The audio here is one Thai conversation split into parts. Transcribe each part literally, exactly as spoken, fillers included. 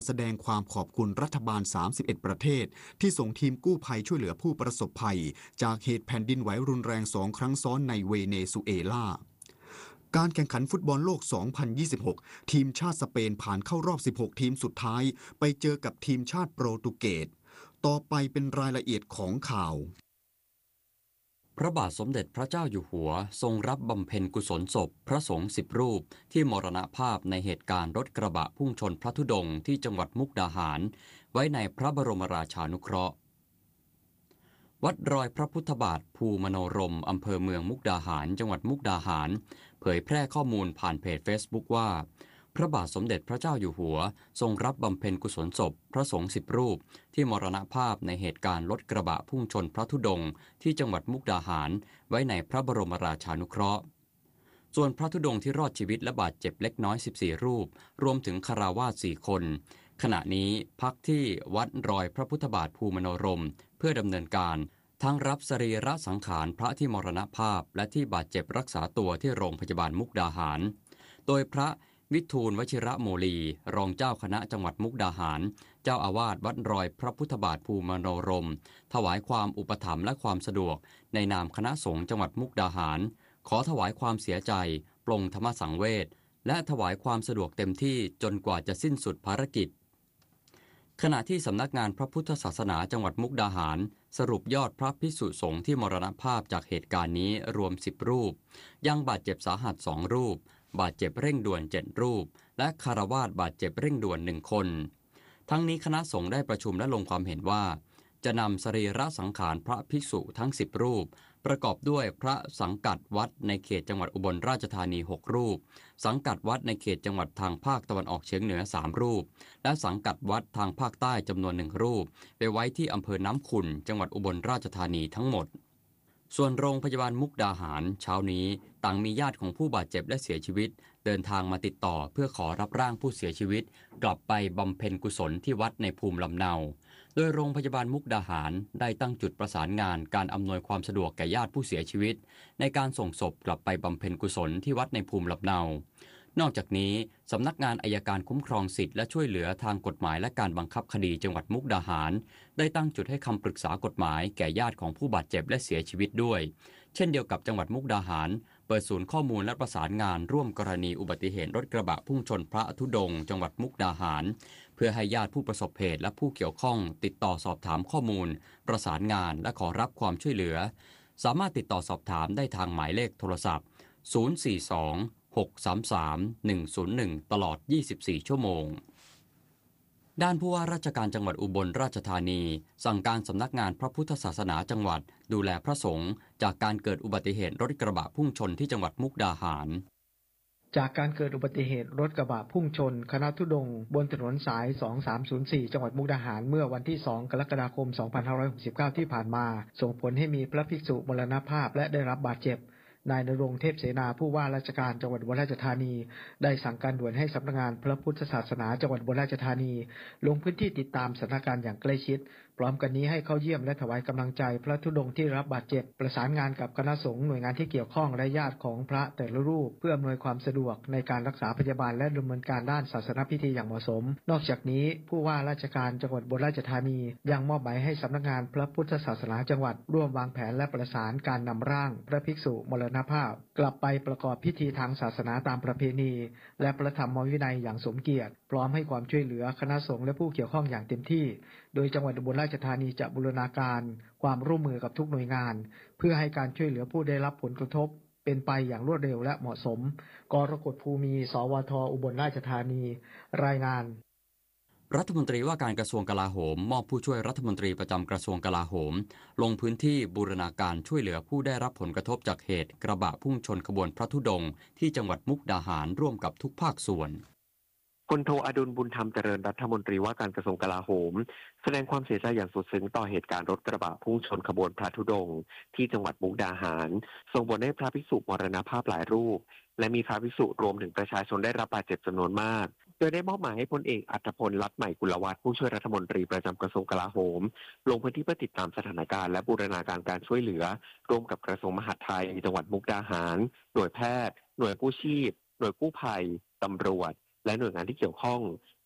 แสดงความขอบคุณรัฐบาลสามสิบเอ็ดประเทศที่ส่งทีมกู้ภัยช่วยเหลือผู้ประสบภัยจากเหตุแผ่นดินไหวรุนแรงสองครั้งซ้อนในเวเนซุเอลาการแข่งขันฟุตบอลโลก สองพันยี่สิบหก ทีมชาติสเปนผ่านเข้ารอบ สิบหก ทีมสุดท้ายไปเจอกับทีมชาติโปรตุเกสต่อไปเป็นรายละเอียดของข่าวพระบาทสมเด็จพระเจ้าอยู่หัวทรงรับบำเพ็ญกุศลศพพระสงฆ์สิบรูปที่มรณภาพในเหตุการณ์รถกระบะพุ่งชนพระธุดงค์ที่จังหวัดมุกดาหารไว้ในพระบรมราชานุเคราะห์วัดรอยพระพุทธบาทภูมโนรมอำเภอเมืองมุกดาหารจังหวัดมุกดาหารเผยแพร่ข้อมูลผ่านเพจ Facebook ว่าพระบาทสมเด็จพระเจ้าอยู่หัวทรงรับบำเพ็ญกุศลศพพระสงฆ์สิบรูปที่มรณภาพในเหตุการณ์รถกระบะพุ่งชนพระธุดงค์ที่จังหวัดมุกดาหารไว้ในพระบรมราชานุเคราะห์ส่วนพระธุดงค์ที่รอดชีวิตและบาดเจ็บเล็กน้อยสิบสี่รูปรวมถึงคฤหัสถ์สี่คนขณะนี้พักที่วัดรอยพระพุทธบาทภูมโนรมเพื่อดำเนินการทั้งรับสรีระสังขารพระที่มรณภาพและที่บาดเจ็บรักษาตัวที่โรงพยาบาลมุกดาหารโดยพระวิทูลวชิระโมลีรองเจ้าคณะจังหวัดมุกดาหารเจ้าอาวาสวัดรอยพระพุทธบาทภูมโนรมถวายความอุปถัมภ์และความสะดวกในนามคณะสงฆ์จังหวัดมุกดาหารขอถวายความเสียใจปลงธรรมสังเวชและถวายความสะดวกเต็มที่จนกว่าจะสิ้นสุดภารกิจขณะที่สำนักงานพระพุทธศาสนาจังหวัดมุกดาหารสรุปยอดพระภิกษุสงฆ์ที่มรณภาพจากเหตุการณ์นี้รวมสิบรูปยังบาดเจ็บสาหัสสองรูปบาดเจ็บเร่งด่วนเจ็ดรูปและคฤหัสถ์บาดเจ็บเร่งด่วนหนึ่งคนทั้งนี้คณะสงฆ์ได้ประชุมและลงความเห็นว่าจะนำสรีระสังขารพระภิกษุทั้งสิบรูปประกอบด้วยพระสังกัดวัดในเขตจังหวัดอุบลราชธานีหกรูปสังกัดวัดในเขตจังหวัดทางภาคตะวันออกเฉียงเหนือสามรูปและสังกัดวัดทางภาคใต้จำนวนหนึ่งรูปไปไว้ที่อำเภอน้ำขุ่นจังหวัดอุบลราชธานีทั้งหมดส่วนโรงพยาบาลมุกดาหารเช้านี้ต่างมีญาติของผู้บาดเจ็บและเสียชีวิตเดินทางมาติดต่อเพื่อขอรับร่างผู้เสียชีวิตกลับไปบำเพ็ญกุศลที่วัดในภูมิลำเนาโดยโรงพยาบาลมุกดาหารได้ตั้งจุดประสานงานการอำนวยความสะดวกแก่ญาติผู้เสียชีวิตในการส่งศพกลับไปบำเพ็ญกุศลที่วัดในภูมิลำเนานอกจากนี้สำนักงานอัยการคุ้มครองสิทธิและช่วยเหลือทางกฎหมายและการบังคับคดีจังหวัดมุกดาหารได้ตั้งจุดให้คำปรึกษากฎหมายแก่ญาติของผู้บาดเจ็บและเสียชีวิตด้วยเช่นเดียวกับจังหวัดมุกดาหารเปิดศูนย์ข้อมูลและประสานงานร่วมกรณีอุบัติเหตุรถกระบะพุ่งชนพระธุดงค์จังหวัดมุกดาหารเพื่อให้ญาติผู้ประสบเหตุและผู้เกี่ยวข้องติดต่อสอบถามข้อมูลประสานงานและขอรับความช่วยเหลือสามารถติดต่อสอบถามได้ทางหมายเลขโทรศัพท์ศูนย์ สี่ สอง หก สาม สาม หนึ่ง ศูนย์ หนึ่งตลอดยี่สิบสี่ชั่วโมงด้านผู้ว่าราชการจังหวัดอุบลราชธานีสั่งการสำนักงานพระพุทธศาสนาจังหวัดดูแลพระสงฆ์จากการเกิดอุบัติเหตุรถกระบะพุ่งชนที่จังหวัดมุกดาหารจากการเกิดอุบัติเหตุรถกระบะพุ่งชนคณะธุดงค์บนถนนสายสองสามศูนย์สี่จังหวัดมุกดาหารเมื่อวันที่สองกรกฎาคมสองพันห้าร้อยหกสิบเก้าที่ผ่านมาส่งผลให้มีพระภิกษุมรณภาพและได้รับบาดเจ็บนายณรงค์เทพเสนาผู้ว่าราชการจังหวัดอุบลราชธานีได้สั่งการด่วนให้สำนักงานพระพุทธศาสนาจังหวัดอุบลราชธานีลงพื้นที่ติดตามสถานการณ์อย่างใกล้ชิดพร้อมกันนี้ให้เข้าเยี่ยมและถวายกำลังใจพระธุดงค์ที่รับบาดเจ็บประสานงานกับคณะสงฆ์หน่วยงานที่เกี่ยวข้องและญาติของพระแต่ละรูปเพื่ออำนวยความสะดวกในการรักษาพยาบาลและดำเนินการด้านศาสนพิธีอย่างเหมาะสมนอกจากนี้ผู้ว่าราชการจังหวัดอุบลราชธานียังมอบหมายให้สำนักงานพระพุทธศาสนาจังหวัดร่วมวางแผนและประสานการนำร่างพระภิกษุมรณภาพกลับไปประกอบพิธีทางศาสนาตามประเพณีและประธรรมวินัยอย่างสมเกียรติพร้อมให้ความช่วยเหลือคณะสงฆ์และผู้เกี่ยวข้องอย่างเต็มที่โดยจังหวัดอุบลราชธานีจะบูรณาการความร่วมมือกับทุกหน่วยงานเพื่อให้การช่วยเหลือผู้ได้รับผลกระทบเป็นไปอย่างรวดเร็วและเหมาะสมกรกฎภูมิสวทอุบลราชธานีรายงานรัฐมนตรีว่าการกระทรวงกลาโหมมอบผู้ช่วยรัฐมนตรีประจำกระทรวงกลาโหมลงพื้นที่บูรณาการช่วยเหลือผู้ได้รับผลกระทบจากเหตุกระบะพุ่งชนขบวนพระธุดงค์ที่จังหวัดมุกดาหารร่วมกับทุกภาคส่วนพลโทอดุลบุญธรรมเจริญรัฐมนตรีว่าการกระทรวงกลาโหมแสดงความเสียใจอย่างสุดซึ้งต่อเหตุการณ์รถกระบะพุ่งชนขบวนพระธุดงค์ที่จังหวัดมุกดาหารส่งผลให้พระภิกษุมรณภาพหลายรูปและมีพระภิกษุรวมถึงประชาชนได้รับบาดเจ็บจำนวนมากโดยได้มอบหมายให้พลเอกอัฏฐพล ลัดใหม่กุลวัฒน์ผู้ช่วยรัฐมนตรีประจำกระทรวงกลาโหมลงพื้นที่เพื่อติดตามสถานการณ์และบูรณาการการช่วยเหลือร่วมกับกระทรวงมหาดไทยจังหวัดมุกดาหารหน่วยแพทย์หน่วยกู้ชีพหน่วยกู้ภัยตำรวจและหน่วยงานที่เกี่ยวข้อง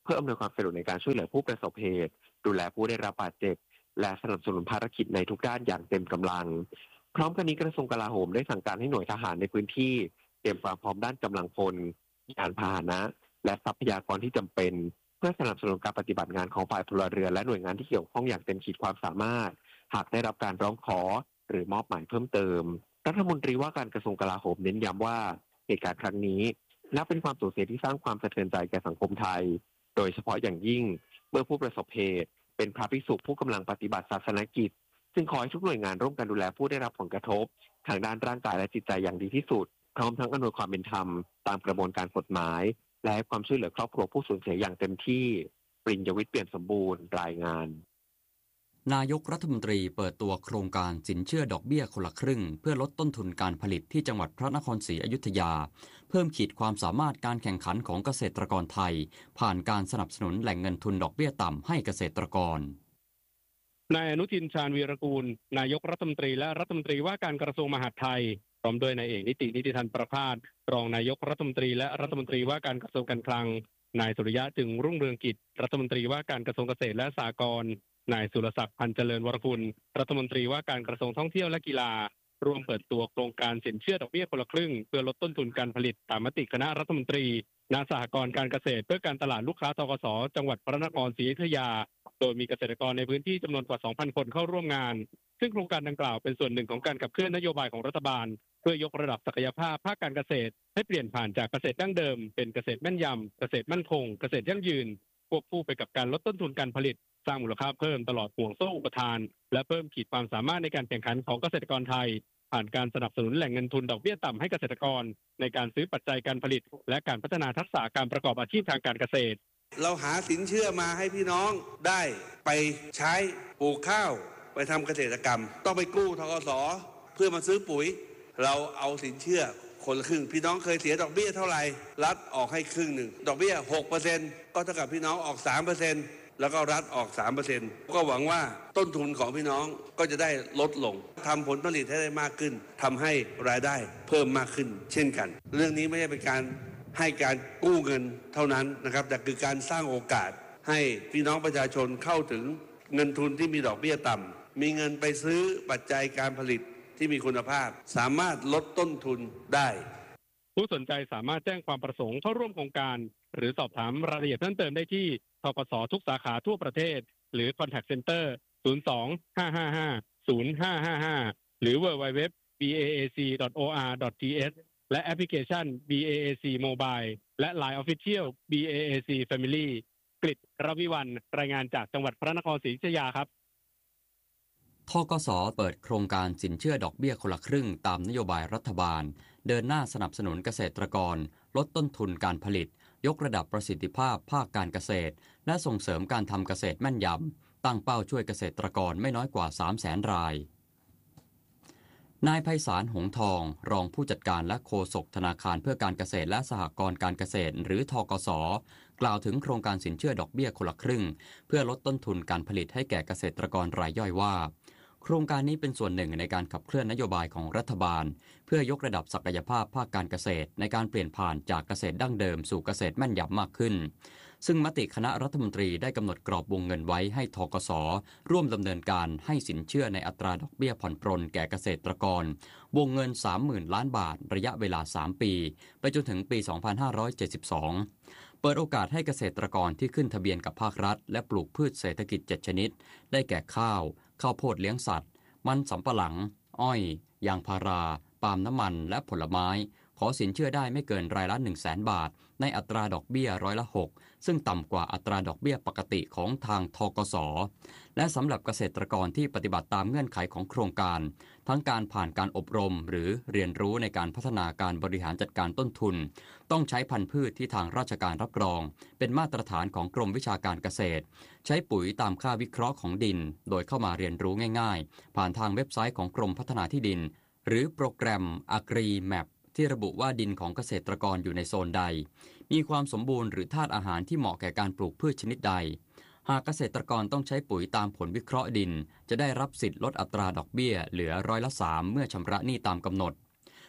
เพื่ออำนวยความสะดวกในการช่วยเหลือผู้ประสบเหตุดูแลผู้ได้รับบาดเจ็บและสนับสนุนภารกิจในทุกด้านอย่างเต็มกำลังพร้อมกันนี้กระทรวงกลาโหมได้สั่งการให้หน่วยทหารในพื้นที่เตรียมความพร้อมด้านกำลังพลยานพาหนะและทรัพยากรที่จำเป็นเพื่อสนับสนุนการปฏิบัติงานของฝ่ายพลเรือนและหน่วยงานที่เกี่ยวข้องอย่างเต็มขีดความสามารถหากได้รับการร้องขอหรือมอบหมายเพิ่มเติมรัฐมนตรีว่าการกระทรวงกลาโหมเน้นย้ำว่าเหตุการณ์ครั้งนี้นับเป็นความสูญเสียที่สร้างความสะเทือนใจแก่สังคมไทยโดยเฉพาะอย่างยิ่งเมื่อผู้ประสบเหตุเป็นพระภิกษุผู้กำลังปฏิบัติศาสนกิจจึงขอให้ทุกหน่วยงานร่วมกันดูแลผู้ได้รับผลกระทบทางด้านร่างกายและจิตใจอย่างดีที่สุดพร้อมทั้งอำนวยความเป็นธรรมตามกระบวนการกฎหมายและให้ความช่วยเหลือครอบครัวผู้สูญเสียอย่างเต็มที่ปริญญวิทย์เปี่ยมสมบูรณ์รายงานนายกรัฐมนตรีเปิดตัวโครงการสินเชื่อดอกเบี้ยคนละครึ่งเพื่อลดต้นทุนการผลิตที่จังหวัดพระนครศรีอยุธยาเพิ่มขีดความสามารถการแข่งขันของเกษตรกรไทยผ่านการสนับสนุนแหล่งเงินทุนดอกเบี้ยต่ำให้เกษตรกรนายอนุทินชาญวีรกูลนายกรัฐมนตรีและรัฐมนตรีว่าการกระทรวงมหาดไทยพร้อมด้วยนายเอกนิตินิติธรประภาสรองนายกรัฐมนตรีและรัฐมนตรีว่าการกระทรวงการคลังนายสุริยะจึงรุ่งเรืองกิจรัฐมนตรีว่าการกระทรวงเกษตรและสหกรณ์นายสุรศักดิ์พันธ์เจริญวรกุลรัฐมนตรีว่าการกระทรวงท่องเที่ยวและกีฬาร่วมเปิดตัวโครงการสินเชื่อดอกเบี้ยคนละครึ่งเพื่อลดต้นทุนการผลิตตามมติคณะรัฐมนตรีณสหกรณ์การเกษตรเพื่อการตลาดลูกค้าธกส.จังหวัดพระนครศรีอยุธยาโดยมีเกษตรกรในพื้นที่จำนวนกว่า สองพัน คนเข้าร่วมงานซึ่งโครงการดังกล่าวเป็นส่วนหนึ่งของการขับเคลื่อนนโยบายของรัฐบาลเพื่อยกระดับศักยภาพภาคการเกษตรให้เปลี่ยนผ่านจากเกษตรดั้งเดิมเป็นเกษตรแม่นยำเกษตรมั่นคงเกษตรยั่งยืนควบคู่ไปกับการลดต้นทุนการผลิตสร้างมูลค่าเพิ่มตลอดห่วงโซ่อุปทานและเพิ่มขีดความสามารถในการแข่งขันของเกษตรกรไทยผ่านการสนับสนุนแหล่งเงินทุนดอกเบี้ยต่ำให้เกษตรกรในการซื้อปัจจัยการผลิตและการพัฒนาทักษะการประกอบอาชีพทางการเกษตรเราหาสินเชื่อมาให้พี่น้องได้ไปใช้ปลูกข้าวไปทำเกษตรกรรมต้องไปกู้ธกส.เพื่อมาซื้อปุ๋ยเราเอาสินเชื่อคนละครึ่งพี่น้องเคยเสียดอกเบี้ยเท่าไหร่รัฐออกให้ครึ่งหนึ่งดอกเบี้ย หกเปอร์เซ็นต์ ก็เท่ากับพี่น้องออก สามเปอร์เซ็นต์ แล้วก็รัฐออก สามเปอร์เซ็นต์ ก็หวังว่าต้นทุนของพี่น้องก็จะได้ลดลงทำผลผลิตให้ได้มากขึ้นทำให้รายได้เพิ่มมากขึ้นเช่นกันเรื่องนี้ไม่ใช่เป็นการให้การกู้เงินเท่านั้นนะครับแต่คือการสร้างโอกาสให้พี่น้องประชาชนเข้าถึงเงินทุนที่มีดอกเบี้ยต่ำมีเงินไปซื้อปัจจัยการผลิตที่มีคุณภาพสามารถลดต้นทุนได้ผู้สนใจสามารถแจ้งความประสงค์เข้าร่วมโครงการหรือสอบถามรายละเอียดเพิ่มเติมได้ที่ธกส.ทุกสาขาทั่วประเทศหรือ Contact Center ศูนย์ สอง ห้า ห้า ห้า ศูนย์ ห้า ห้า ห้า หรือ ดับเบิลยู ดับเบิลยู ดับเบิลยู ดอท บี เอ เอ ซี ดอท โอ อาร์ ดอท ที เอส และแอปพลิเคชัน บี เอ เอ ซี Mobile และ ไลน์ Official บี เอ เอ ซี Family กฤษ รวิวรรณรายงานจากจังหวัดพระนครศรีอยุธยาครับธกส.เปิดโครงการสินเชื่อดอกเบี้ยคนละครึ่งตามนโยบายรัฐบาลเดินหน้าสนับสนุนเกษตรกรลดต้นทุนการผลิตยกระดับประสิทธิภาพภาคการเกษตรและส่งเสริมการทำเกษตรแม่นยำตั้งเป้าช่วยเกษตรกรไม่น้อยกว่า สามแสน รายนายไพศาลหงทองรองผู้จัดการและโฆษกธนาคารเพื่อการเกษตรและสหกรณ์การเกษตรหรือธกส.กล่าวถึงโครงการสินเชื่อดอกเบี้ยคนละครึ่งเพื่อลดต้นทุนการผลิตให้แก่เกษตรกรรายย่อยว่าโครงการนี้เป็นส่วนหนึ่งในการขับเคลื่อนนโยบายของรัฐบาลเพื่อยกระดับศักยภาพภาคการเกษตรในการเปลี่ยนผ่านจากเกษตรดั้งเดิมสู่เกษตรแม่นยำมากขึ้นซึ่งมติคณะรัฐมนตรีได้กำหนดกรอบวงเงินไว้ให้ธกส.ร่วมดำเนินการให้สินเชื่อในอัตราดอกเบี้ยผ่อนปรนแก่เกษตรกรวงเงิน สามหมื่น ล้านบาทระยะเวลาสามปีไปจนถึงปี สองพันห้าร้อยเจ็ดสิบสองเปิดโอกาสให้เกษตรกรที่ขึ้นทะเบียนกับภาครัฐและปลูกพืชเศรษฐกิจเจ็ดชนิดได้แก่ข้าวข้าวโพดเลี้ยงสัตว์มันสำปะหลังอ้อยยางพาราปาล์มน้ำมันและผลไม้ขอสินเชื่อได้ไม่เกินรายละ หนึ่งแสน บาทในอัตราดอกเบี้ยร้อยละหกซึ่งต่ำกว่าอัตราดอกเบี้ยปกติของทางธกส.และสำหรับเกษตรกรที่ปฏิบัติตามเงื่อนไขของโครงการทั้งการผ่านการอบรมหรือเรียนรู้ในการพัฒนาการบริหารจัดการต้นทุนต้องใช้พันธุ์พืชที่ทางราชการรับรองเป็นมาตรฐานของกรมวิชาการเกษตรใช้ปุ๋ยตามค่าวิเคราะห์ของดินโดยเข้ามาเรียนรู้ง่ายๆผ่านทางเว็บไซต์ของกรมพัฒนาที่ดินหรือโปรแกรม Agri Map ที่ระบุว่าดินของเกษตรกรอยู่ในโซนใดมีความสมบูรณ์หรือธาตุอาหารที่เหมาะแก่การปลูกพืชชนิดใดหากเกษตรกรต้องใช้ปุ๋ยตามผลวิเคราะห์ดินจะได้รับสิทธิ์ลดอัตราดอกเบี้ยเหลือร้อยละสามเมื่อชำระหนี้ตามกำหนด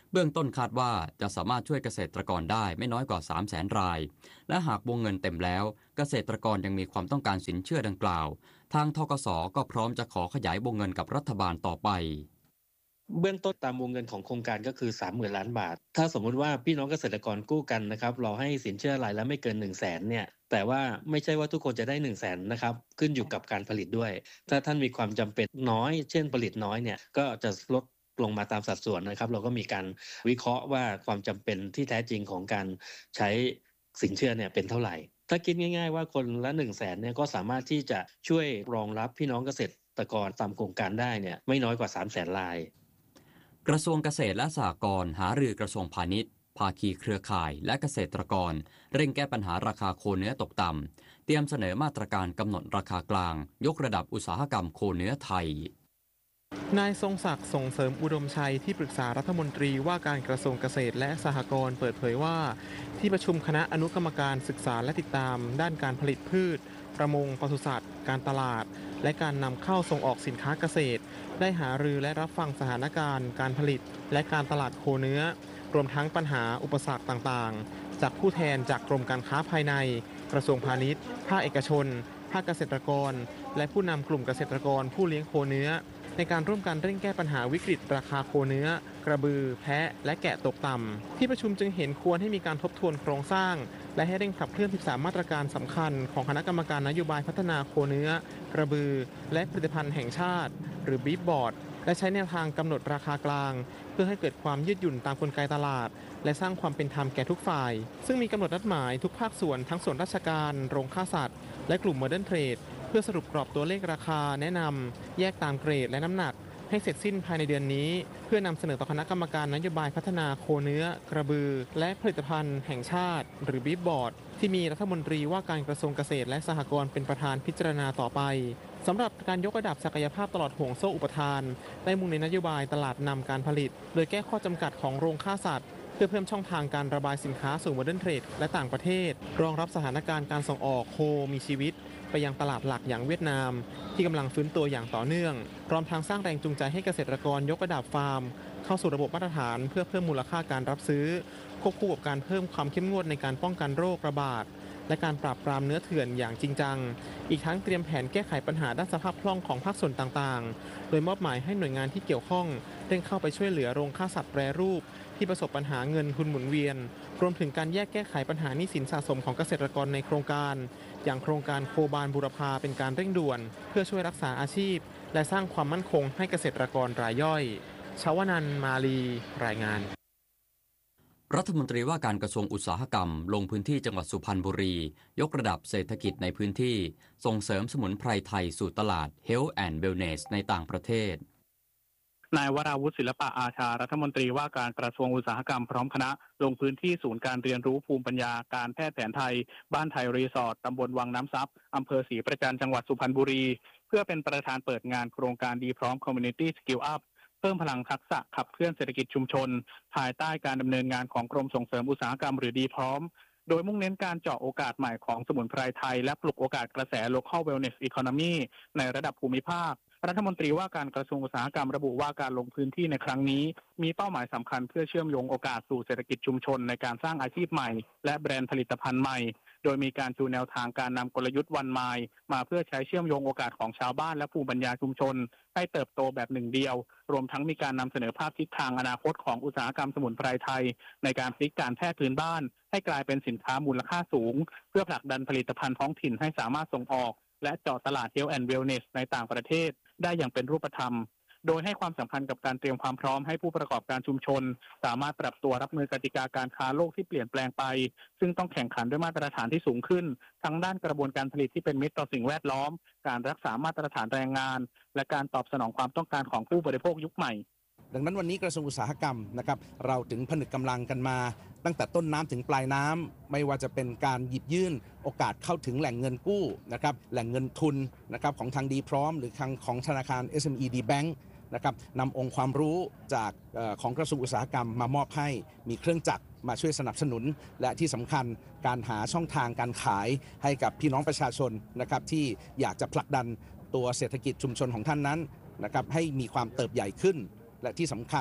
เบื้องต้นคาดว่าจะสามารถช่วยเกษตรกรได้ไม่น้อยกว่า สามแสน รายและหากวงเงินเต็มแล้วเกษตรกรยังมีความต้องการสินเชื่อดังกล่าวทางธกส.ก็พร้อมจะขอขยายวงเงินกับรัฐบาลต่อไปเบื้องต้นตามวงเงินของโครงการก็คือ สามหมื่น ล้านบาทถ้าสมมุติว่าพี่น้องเกษตรกรกู้กันนะครับเราให้สินเชื่อรายละไม่เกิน หนึ่งแสน เนี่ยแต่ว่าไม่ใช่ว่าทุกคนจะได้ หนึ่งแสน นะครับขึ้นอยู่กับการผลิตด้วยถ้าท่านมีความจำเป็นน้อยเช่นผลิตน้อยเนี่ยก็จะลดลงมาตามสัดส่วนนะครับเราก็มีการวิเคราะห์ว่าความจำเป็นที่แท้จริงของการใช้สินเชื่อเนี่ยเป็นเท่าไหร่ถ้าคิดง่ายๆว่าคนละ หนึ่งแสน เนี่ยก็สามารถที่จะช่วยรองรับพี่น้องเกษตรกรตามโครงการได้เนี่ยไม่น้อยกว่า สามแสน รายกระทรวงเกษตรและสหกรณ์หารือกระทรวงพาณิชย์ภาคีเครือข่ายและเกษตรกรเร่งแก้ปัญหาราคาโคเนื้อตกต่ำเตรียมเสนอมาตรการกำหนดราคากลางยกระดับอุตสาหกรรมโคเนื้อไทยนายทรงศักดิ์ส่งเสริมอุดมชัยที่ปรึกษารัฐมนตรีว่าการกระทรวงเกษตรและสหกรณ์เปิดเผยว่าที่ประชุมคณะอนุกรรมการศึกษาและติดตามด้านการผลิตพืชประมงปศุสัตว์การตลาดและการนำเข้าส่งออกสินค้าเกษตรได้หารือและรับฟังสถานการณ์การผลิตและการตลาดโคเนื้อรวมทั้งปัญหาอุปสรรคต่างๆจากผู้แทนจากกรมการค้าภายในกระทรวงพาณิชย์ภาคเอกชนภาคเกษตรกรและผู้นำกลุ่มเกษตรกรผู้เลี้ยงโคเนื้อในการร่วมกันเร่งแก้ปัญหาวิกฤตราคาโคเนื้อกระบือแพะและแกะตกต่ำที่ประชุมจึงเห็นควรให้มีการทบทวนโครงสร้างและให้เร่งขับเคลื่อนสิบสามมาตรการสำคัญของคณะกรรมการนโยบายพัฒนาโคเนื้อกระบือและผลิตภัณฑ์แห่งชาติหรือบีฟบอร์ดและใช้แนวทางกำหนดราคากลางเพื่อให้เกิดความยืดหยุ่นตามกลไกตลาดและสร้างความเป็นธรรมแก่ทุกฝ่ายซึ่งมีกำหนดนัดหมายทุกภาคส่วนทั้งส่วนราชการโรงฆ่าสัตว์และกลุ่มโมเดิร์นเทรดเพื่อสรุปกรอบตัวเลขราคาแนะนำแยกตามเกรดและน้ำหนักให้เสร็จสิ้นภายในเดือนนี้เพื่อนำเสนอต่อคณะกรรมการนโยบายพัฒนาโคเนื้อกระบือและผลิตภัณฑ์แห่งชาติหรือบีฟบอร์ดที่มีรัฐมนตรีว่าการกระทรวงเกษตรและสหกรณ์เป็นประธานพิจารณาต่อไปสำหรับการยกระดับศักยภาพตลอดห่วงโซ่อุปทานได้มุ่งในนโยบายตลาดนำการผลิตโดยแก้ข้อจำกัดของโรงฆ่าสัตว์เพื่อเพิ่มช่องทางการระบายสินค้าสู่โมเดิร์นเทรดและต่างประเทศรองรับสถานการณ์การส่งออกโคมีชีวิตไปยังตลาดหลักอย่างเวียดนามที่กำลังฟื้นตัวอย่างต่อเนื่องพร้อมทางสร้างแรงจูงใจให้เกษตรกรยกระดับฟาร์มเข้าสู่ระบบมาตรฐานเพื่อเพิ่มมูลค่าการรับซื้อควบคู่กับการเพิ่มความเข้มงวดในการป้องกันโรคระบาดและการปราบปรามเนื้อเถื่อนอย่างจริงจังอีกทั้งเตรียมแผนแก้ไขปัญหาด้านสภาพคล่องของภาคส่วนต่างๆโดยมอบหมายให้หน่วยงานที่เกี่ยวข้องเร่งเข้าไปช่วยเหลือโรงฆ่าสัตว์แปรรูปที่ประสบปัญหาเงินทุนหมุนเวียนรวมถึงการแยกแก้ไขปัญหาหนี้สินสะสมของเกษตรกรในโครงการอย่างโครงการโคบานบูรพาเป็นการเร่งด่วนเพื่อช่วยรักษาอาชีพและสร้างความมั่นคงให้เกษตรกรรายย่อยชวนันท์มาลีรายงานรัฐมนตรีว่าการกระทรวงอุตสาหกรรมลงพื้นที่จังหวัดสุพรรณบุรียกระดับเศรษฐกิจในพื้นที่ส่งเสริมสมุนไพรไทยสู่ตลาด Health and Wellness ในต่างประเทศนายวราวุฒิศิลปะอาชารัฐมนตรีว่าการกระทรวงอุตสาหกรรมพร้อมคณะลงพื้นที่ศูนย์การเรียนรู้ภูมิปัญญาการแพทย์แผนไทยบ้านไทยรีสอร์ทตำบลวังน้ำซับอำเภอศรีประจันจังหวัดสุพรรณบุรีเพื่อเป็นประธานเปิดงานโครงการดีพร้อม Community Skill Up เพิ่มพลังทักษะขับเคลื่อนเศรษฐกิจชุมชนภายใต้การดำเนินงานของกรมส่งเสริมอุตสาหกรรมหรือดีพร้อมโดยมุ่งเน้นการเจาะโอกาสใหม่ของสมุนไพรไทยและปลุกโอกาสกระแส Local Wellness Economy ในระดับภูมิภาครัฐมนตรีว่าการกระทรวงอุตสาหกรรมระบุว่าการลงพื้นที่ในครั้งนี้มีเป้าหมายสำคัญเพื่อเชื่อมโยงโอกาสสู่เศรษฐกิจชุมชนในการสร้างอาชีพใหม่และแบรนด์ผลิตภัณฑ์ใหม่โดยมีการจูนแนวทางการนำกลยุทธ์วันไมล์มาเพื่อใช้เชื่อมโยงโอกาสของชาวบ้านและภูมิปัญญาชุมชนให้เติบโตแบบหนึ่งเดียวรวมทั้งมีการนำเสนอภาพทิศทางอนาคตของอุตสาหกรรมสมุนไพรไทยในการพลิกการแพทย์พื้นบ้านให้กลายเป็นสินค้ามูลค่าสูงเพื่อผลักดันผลิตภัณฑ์ท้องถิ่นให้สามารถส่งออกและเจาะตลาด Health and Wellness ในต่างประเทศได้อย่างเป็นรูปธรรมโดยให้ความสำคัญกับการเตรียมความพร้อมให้ผู้ประกอบการชุมชนสามารถปรับตัวรับมือกติกาการค้าโลกที่เปลี่ยนแปลงไปซึ่งต้องแข่งขันด้วยมาตรฐานที่สูงขึ้นทั้งด้านกระบวนการผลิตที่เป็นมิตรต่อสิ่งแวดล้อมการรักษามาตรฐานแรงงานและการตอบสนองความต้องการของผู้บริโภคยุคใหม่ดังนั้นวันนี้กระทรวงอุตสาหกรรมนะครับเราถึงผนึกกำลังกันมาตั้งแต่ต้นน้ำถึงปลายน้ำไม่ว่าจะเป็นการหยิบยื่นโอกาสเข้าถึงแหล่งเงินกู้นะครับแหล่งเงินทุนนะครับของทางดีพร้อมหรือทางของธนาคาร เอส เอ็ม อี ดี Bank นะครับนำองค์ความรู้จากออของกระทรวงอุตสาหกรรมมามอบให้มีเครื่องจักรมาช่วยสนับสนุนและที่สำคัญการหาช่องทางการขายให้กับพี่น้องประชาชนนะครับที่อยากจะผลักดันตัวเศรษฐกิจชุมชนของท่านนั้นนะครับให้มีความเติบใหญ่ขึ้นและที่สำคัญ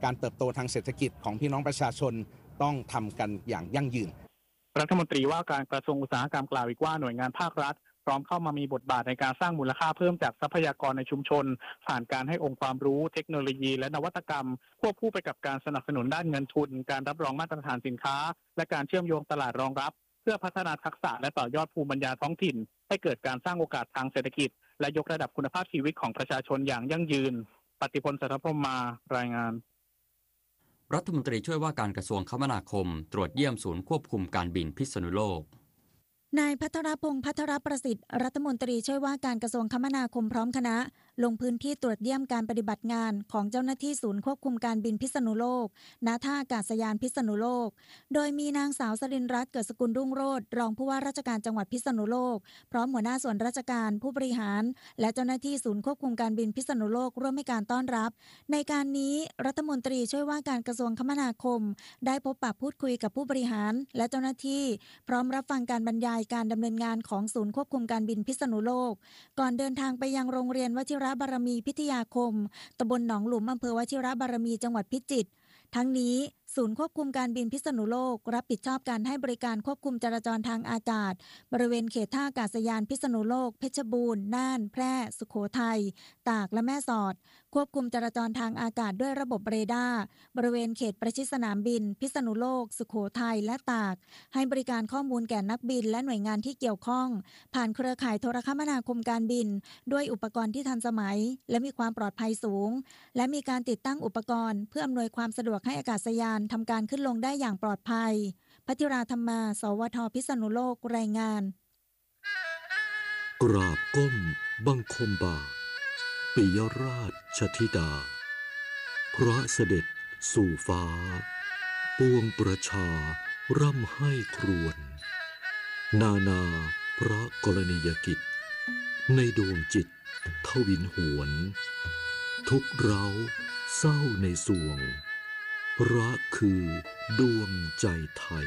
การเติบโตทางเศรษฐกิจของพี่น้องประชาชนต้องทำกันอย่างยั่งยืนรัฐมนตรีว่าการกระทรวงอุตสาหกรรมกล่าวอีกว่าหน่วยงานภาครัฐพร้อมเข้ามามีบทบาทในการสร้างมูลค่าเพิ่มจากทรัพยากรในชุมชนผ่านการให้องค์ความรู้เทคโนโลยีและนวัตกรรมควบคู่ไปกับการสนับสนุนด้านเงินทุนการรับรองมาตรฐานสินค้าและการเชื่อมโยงตลาดรองรับเพื่อพัฒนาทักษะและต่อยอดภูมิปัญญาท้องถิ่นให้เกิดการสร้างโอกาสทางเศรษฐกิจและยกระดับคุณภาพชีวิตของประชาชนอย่างยั่งยืนปฏิพล สัทธพรหมมารายงานรัฐมนตรีช่วยว่าการกระทรวงคมนาคมตรวจเยี่ยมศูนย์ควบคุมการบินพิษณุโลกนายภัทรพงษ์ภัทรประสิทธิ์รัฐมนตรีช่วยว่าการกระทรวงคมนาคมพร้อมคณะลงพื้นที่ตรวจเยี่ยมการปฏิบัติงานของเจ้าหน้าที่ศูนย์ควบคุมการบินพิษณุโลกณท่าอากาศยานพิษณุโลกโดยมีนางสาวสรินทร์รัตน์เกิดสกุลรุ่งโรจน์รองผู้ว่าราชการจังหวัดพิษณุโลกพร้อมหัวหน้าส่วนราชการผู้บริหารและเจ้าหน้าที่ศูนย์ควบคุมการบินพิษณุโลกร่วมให้การต้อนรับในการนี้รัฐมนตรีช่วยว่าการกระทรวงคมนาคมได้พบปะพูดคุยกับผู้บริหารและเจ้าหน้าที่พร้อมรับฟังการบรรยายการดำเนินงานของศูนย์ควบคุมการบินพิษณุโลกก่อนเดินทางไปยังโรงเรียนวชิรบารมีพิทยาคมตำบลหนองหลุมอำเภอวชิรบารมีจังหวัดพิจิตรทั้งนี้ศูนย์ควบคุมการบินพิษณุโลกรับผิดชอบการให้บริการควบคุมจราจรทางอากาศบริเวณเขตท่าอากาศยานพิษณุโลกเพชรบูรณ์น่านแพร่สุโขทัยตากและแม่สอดควบคุมจราจรทางอากาศด้วยระบบเรดาร์บริเวณเขตประชิดสนามบินพิษณุโลกสุโขทัยและตากให้บริการข้อมูลแก่นักบินและหน่วยงานที่เกี่ยวข้องผ่านเครือข่ายโทรคมนาคมการบินด้วยอุปกรณ์ที่ทันสมัยและมีความปลอดภัยสูงและมีการติดตั้งอุปกรณ์เพื่ออำนวยความสะดวกให้อากาศยานทำการขึ้นลงได้อย่างปลอดภัยภัทริราธรรมาสวทพิษณุโลกรายงานกราบก้มบังคมบาทปิยราชธิดาพระเสด็จสู่ฟ้าปวงประชาร่ำให้ครวญนานาพระกรณียกิจในดวงจิตทวินหวนทุกเร้าเศร้าในสวงพระคือดวงใจไทย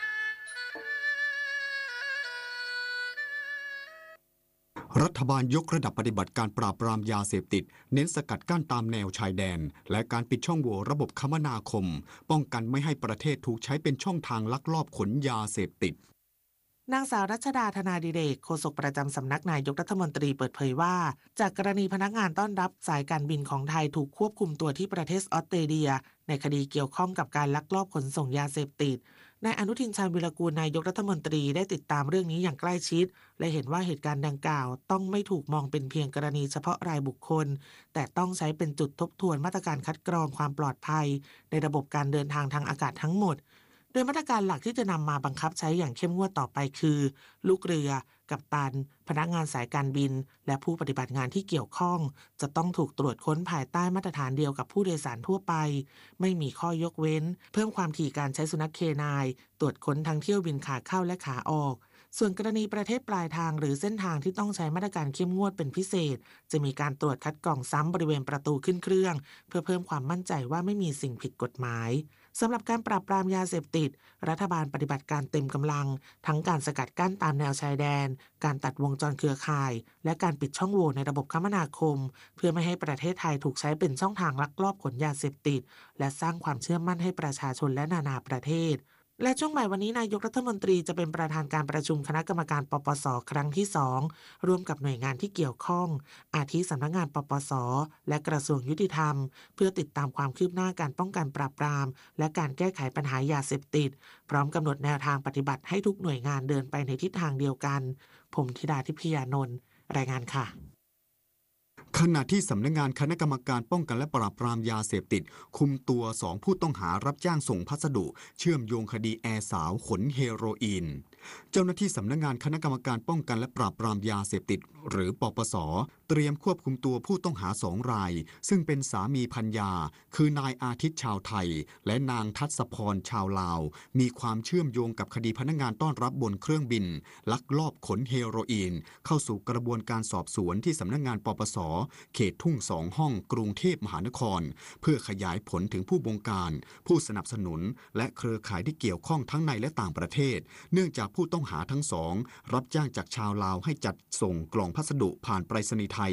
รัฐบาลยกระดับปฏิบัติการปราบปรามยาเสพติดเน้นสกัดกั้นตามแนวชายแดนและการปิดช่องโหว่ระบบคมนาคมป้องกันไม่ให้ประเทศถูกใช้เป็นช่องทางลักลอบขนยาเสพติดนางสาวรัชดาธนาดิเรกโฆษกประจำสำนักนายกรัฐมนตรีเปิดเผยว่าจากกรณีพนักงานต้อนรับสายการบินของไทยถูกควบคุมตัวที่ประเทศออสเตรเลียในคดีเกี่ยวข้องกับการลักลอบขนส่งยาเสพติดนายอนุทินชาญวิรากูลนายกรัฐมนตรีได้ติดตามเรื่องนี้อย่างใกล้ชิดและเห็นว่าเหตุการณ์ดังกล่าวต้องไม่ถูกมองเป็นเพียงกรณีเฉพาะรายบุคคลแต่ต้องใช้เป็นจุดทบทวนมาตรการคัดกรองความปลอดภัยในระบบการเดินทางทางอากาศทั้งหมดโดยมาตรการหลักที่จะนำมาบังคับใช้อย่างเข้มงวดต่อไปคือลูกเรือกัปตันพนักงานสายการบินและผู้ปฏิบัติงานที่เกี่ยวข้องจะต้องถูกตรวจค้นภายใต้มาตรฐานเดียวกับผู้โดยสารทั่วไปไม่มีข้อยกเว้นเพิ่มความถี่การใช้สุนัขเคนายตรวจค้นทั้งเที่ยวบินขาเข้าและขาออกส่วนกรณีประเทศปลายทางหรือเส้นทางที่ต้องใช้มาตรการเข้มงวดเป็นพิเศษจะมีการตรวจคัดกรองซ้ำบริเวณประตูขึ้นเครื่องเพื่อเพิ่มความมั่นใจว่าไม่มีสิ่งผิดกฎหมายสำหรับการปราบปรามยาเสพติดรัฐบาลปฏิบัติการเต็มกำลังทั้งการสกัดกั้นตามแนวชายแดนการตัดวงจรเครือข่ายและการปิดช่องโหว่ในระบบคมนาคมเพื่อไม่ให้ประเทศไทยถูกใช้เป็นช่องทางลักลอบขนยาเสพติดและสร้างความเชื่อมั่นให้ประชาชนและนานาประเทศและช่วงบ่ายวันนี้นายกรัฐมนตรีจะเป็นประธานการประชุมคณะกรรมการปปส.ครั้งที่สองร่วมกับหน่วยงานที่เกี่ยวข้องอาทิสำนักงานปปส.และกระทรวงยุติธรรมเพื่อติดตามความคืบหน้าการป้องกันปราบปรามและการแก้ไขปัญหายาเสพติดพร้อมกำหนดแนวทางปฏิบัติให้ทุกหน่วยงานเดินไปในทิศทางเดียวกันผมธิดาทิพยานนท์รายงานค่ะขณะที่สำนักงานคณะกรรมการป้องกันและปราบปรามยาเสพติดคุมตัวสองผู้ต้องหารับจ้างส่งพัสดุเชื่อมโยงคดีแอร์สาวขนเฮโรอีนเจ้าหน้าที่สำนักงานคณะกรรมการป้องกันและปราบปรามยาเสพติดหรือปปส.เตรียมควบคุมตัวผู้ต้องหาสองรายซึ่งเป็นสามีภรรยาคือนายอาทิตย์ชาวไทยและนางทัศพรชาวลาวมีความเชื่อมโยงกับคดีพนักงานต้อนรับบนเครื่องบินลักลอบขนเฮโรอีนเข้าสู่กระบวนการสอบสวนที่สำนักงานปปส.เขตทุ่งสองห้องกรุงเทพมหานครเพื่อขยายผลถึงผู้บงการผู้สนับสนุนและเครือข่ายที่เกี่ยวข้องทั้งในและต่างประเทศเนื่องจากผู้ต้องหาทั้งสองรับจ้างจากชาวลาวให้จัดส่งกล่องพัสดุผ่านไปรษณีย์ไทย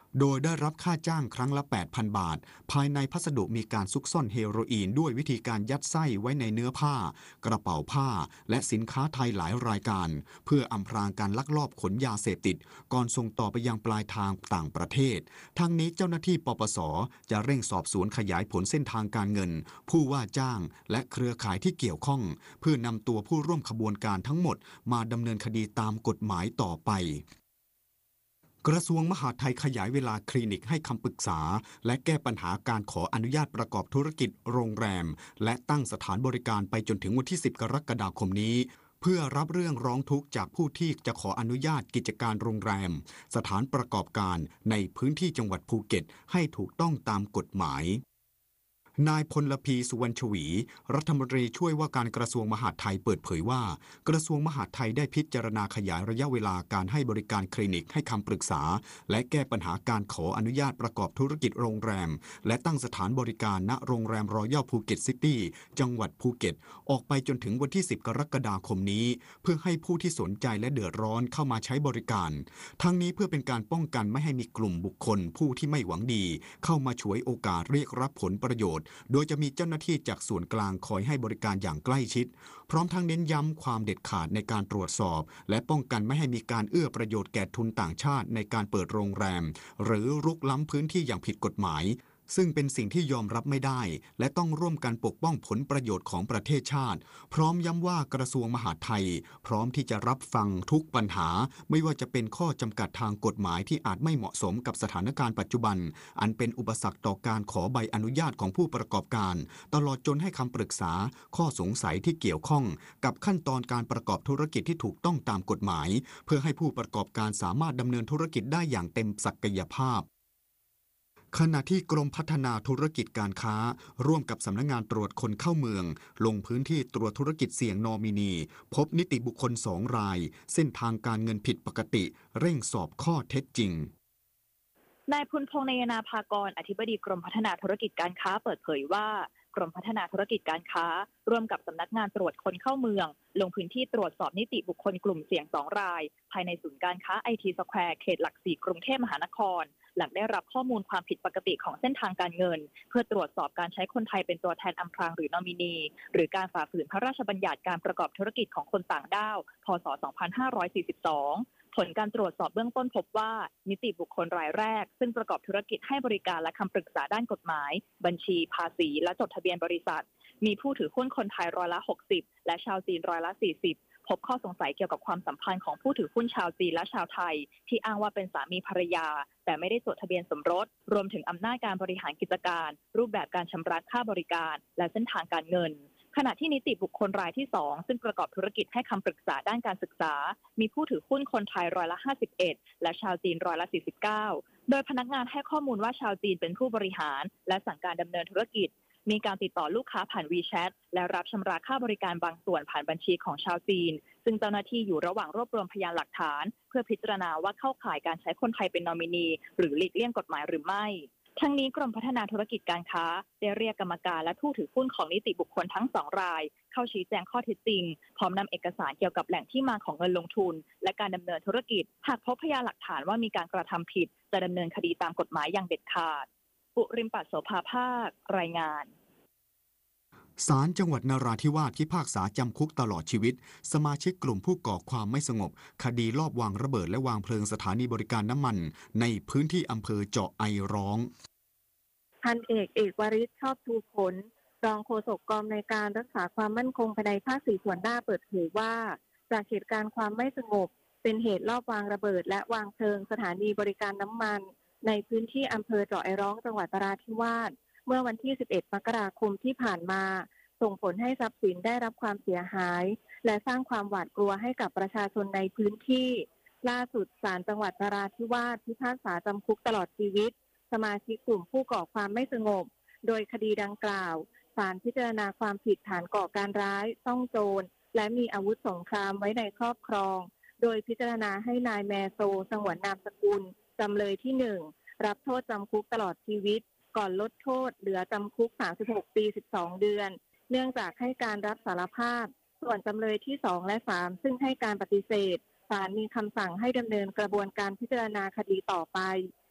โดยได้รับค่าจ้างครั้งละ แปดพัน บาทภายในพัสดุมีการซุกซ่อนเฮโรอีนด้วยวิธีการยัดไส้ไว้ในเนื้อผ้ากระเป๋าผ้าและสินค้าไทยหลายรายการเพื่ออำพรางการลักลอบขนยาเสพติดก่อนส่งต่อไปยังปลายทางต่างประเทศทั้งนี้เจ้าหน้าที่ปปส.จะเร่งสอบสวนขยายผลเส้นทางการเงินผู้ว่าจ้างและเครือข่ายที่เกี่ยวข้องเพื่อนำตัวผู้ร่วมขบวนการทั้งหมดมาดำเนินคดีตามกฎหมายต่อไปกระทรวงมหาดไทยขยายเวลาคลินิกให้คำปรึกษาและแก้ปัญหาการขออนุญาตประกอบธุรกิจโรงแรมและตั้งสถานบริการไปจนถึงวันที่สิบกรกฎาคมนี้เพื่อรับเรื่องร้องทุกข์จากผู้ที่จะขออนุญาตกิจการโรงแรมสถานประกอบการในพื้นที่จังหวัดภูเก็ตให้ถูกต้องตามกฎหมายนายพลพีสุวรรณชวีรัฐมนตรีช่วยว่าการกระทรวงมหาดไทยเปิดเผยว่ากระทรวงมหาดไทยได้พิจารณาขยายระยะเวลาการให้บริการคลินิกให้คำปรึกษาและแก้ปัญหาการขออนุญาตประกอบธุรกิจโรงแรมและตั้งสถานบริการณโรงแรมรอยัลภูเก็ตซิตี้จังหวัดภูเก็ตออกไปจนถึงวันที่สิบกรกฎาคมนี้เพื่อให้ผู้ที่สนใจและเดือดร้อนเข้ามาใช้บริการทั้งนี้เพื่อเป็นการป้องกันไม่ให้มีกลุ่มบุคคลผู้ที่ไม่หวังดีเข้ามาฉวยโอกาสเรียกรับผลประโยชน์โดยจะมีเจ้าหน้าที่จากส่วนกลางคอยให้บริการอย่างใกล้ชิดพร้อมทั้งเน้นย้ำความเด็ดขาดในการตรวจสอบและป้องกันไม่ให้มีการเอื้อประโยชน์แก่ทุนต่างชาติในการเปิดโรงแรมหรือรุกล้ำพื้นที่อย่างผิดกฎหมายซึ่งเป็นสิ่งที่ยอมรับไม่ได้และต้องร่วมกันปกป้องผลประโยชน์ของประเทศชาติพร้อมย้ำว่ากระทรวงมหาดไทยพร้อมที่จะรับฟังทุกปัญหาไม่ว่าจะเป็นข้อจำกัดทางกฎหมายที่อาจไม่เหมาะสมกับสถานการณ์ปัจจุบันอันเป็นอุปสรรคต่อการขอใบอนุญาตของผู้ประกอบการตลอดจนให้คำปรึกษาข้อสงสัยที่เกี่ยวข้องกับขั้นตอนการประกอบธุรกิจที่ถูกต้องตามกฎหมายเพื่อให้ผู้ประกอบการสามารถดำเนินธุรกิจได้อย่างเต็มศักยภาพขณะที่กรมพัฒนาธุรกิจการค้าร่วมกับสำนักงานตรวจคนเข้าเมืองลงพื้นที่ตรวจธุรกิจเสี่ยงนอมินีพบนิติบุคคลสองรายเส้นทางการเงินผิดปกติเร่งสอบข้อเท็จจริงนายพลพงษ์นายนาภากรอธิบดีกรมพัฒนาธุรกิจการค้าเปิดเผยว่ากรมพัฒนาธุรกิจการค้าร่วมกับสำนักงานตรวจคนเข้าเมืองลงพื้นที่ตรวจสอบนิติบุคคลกลุ่มเสี่ยงสองรายภายในศูนย์การค้าไอทีสแควร์เขตหลักสี่กรุงเทพมหานครหลังได้รับข้อมูลความผิดปกติของเส้นทางการเงินเพื่อตรวจสอบการใช้คนไทยเป็นตัวแทนอำพรางหรือนอมินีหรือการฝ่าฝืนพระราชบัญญัติการประกอบธุรกิจของคนต่างด้าวพ.ศ. สองพันห้าร้อยสี่สิบสองผลการตรวจสอบเบื้องต้นพบว่านิติบุคคลรายแรกซึ่งประกอบธุรกิจให้บริการและคำปรึกษาด้านกฎหมายบัญชีภาษีและจดทะเบียนบริษัทมีผู้ถือหุ้นคนไทยร้อยละหกสิบและชาวจีนร้อยละสี่สิบพบข้อสงสัยเกี่ยวกับความสัมพันธ์ของผู้ถือหุ้นชาวจีนและชาวไทยที่อ้างว่าเป็นสามีภรรยาแต่ไม่ได้จดทะเบียนสมรสรวมถึงอำนาจการบริหารกิจการรูปแบบการชำระค่าบริการและเส้นทางการเงินขณะที่นิติบุคคลรายที่สองซึ่งประกอบธุรกิจให้คำปรึกษาด้านการศึกษามีผู้ถือหุ้นคนไทยร้อยละห้าสิบเอ็ดและชาวจีนร้อยละสี่สิบเก้าโดยพนักงานให้ข้อมูลว่าชาวจีนเป็นผู้บริหารและสั่งการดำเนินธุรกิจมีการติดต่อลูกค้าผ่าน WeChat และรับชำระค่าบริการบางส่วนผ่านบัญชีของชาวจีนซึ่งเจ้าหน้าที่อยู่ระหว่างรวบรวมพยานหลักฐานเพื่อพิจารณาว่าเข้าข่ายการใช้คนไทยเป็นนอมินีหรือหลีกเลี่ยงกฎหมายหรือไม่ทั้งนี้กรมพัฒนาธุรกิจการค้าได้เรียกกรรมการและผู้ถือหุ้นของนิติบุคคลทั้งสองรายเข้าชี้แจงข้อเท็จจริงพร้อมนำเอกสารเกี่ยวกับแหล่งที่มาของเงินลงทุนและการดำเนินธุรกิจหากพบพยานหลักฐานว่ามีการกระทำผิดจะดำเนินคดีตามกฎหมายอย่างเด็ดขาดปุริมปัสโสภาภาครายงานศาลจังหวัดนราธิวาสพิพากษาจำคุกตลอดชีวิตสมาชิกกลุ่มผู้ก่อความไม่สงบคดีลอบวางระเบิดและวางเพลิงสถานีบริการน้ำมันในพื้นที่อำเภอเจาะไอร้องพันเอกเอกวริศชอบชูผลรองโฆษกกองในการรักษาความมั่นคงภายในภาคสี่ส่วนหน้าเปิดเผยว่าจากเหตุการณ์ความไม่สงบเป็นเหตุลอบวางระเบิดและวางเพลิงสถานีบริการน้ำมันในพื้นที่อำเภอเจาะไอร้องจังหวัดนราธิวาสเมื่อวันที่สิบเอ็ดมกราคมที่ผ่านมาส่งผลให้ทรัพย์สินได้รับความเสียหายและสร้างความหวาดกลัวให้กับประชาชนในพื้นที่ล่าสุดศาลจังหวัดนราธิวาสพิพากษาจำคุกตลอดชีวิตสมาชิกกลุ่มผู้ก่อความไม่สงบโดยคดีดังกล่าวศาลพิจารณาความผิดฐานก่อการร้ายซ่องโจรและมีอาวุธสงครามไว้ในครอบครองโดยพิจารณาให้นายแมโซสงวนนามสกุลจำเลยที่หนึ่งรับโทษจำคุกตลอดชีวิตก่อนลดโทษเหลือจำคุกสามสิบหกปีสิบสองเดือนเนื่องจากให้การรับสารภาพส่วนจำเลยที่สองและสามซึ่งให้การปฏิเสธศาลมีคำสั่งให้ดำเนินกระบวนการพิจารณาคดีต่อไป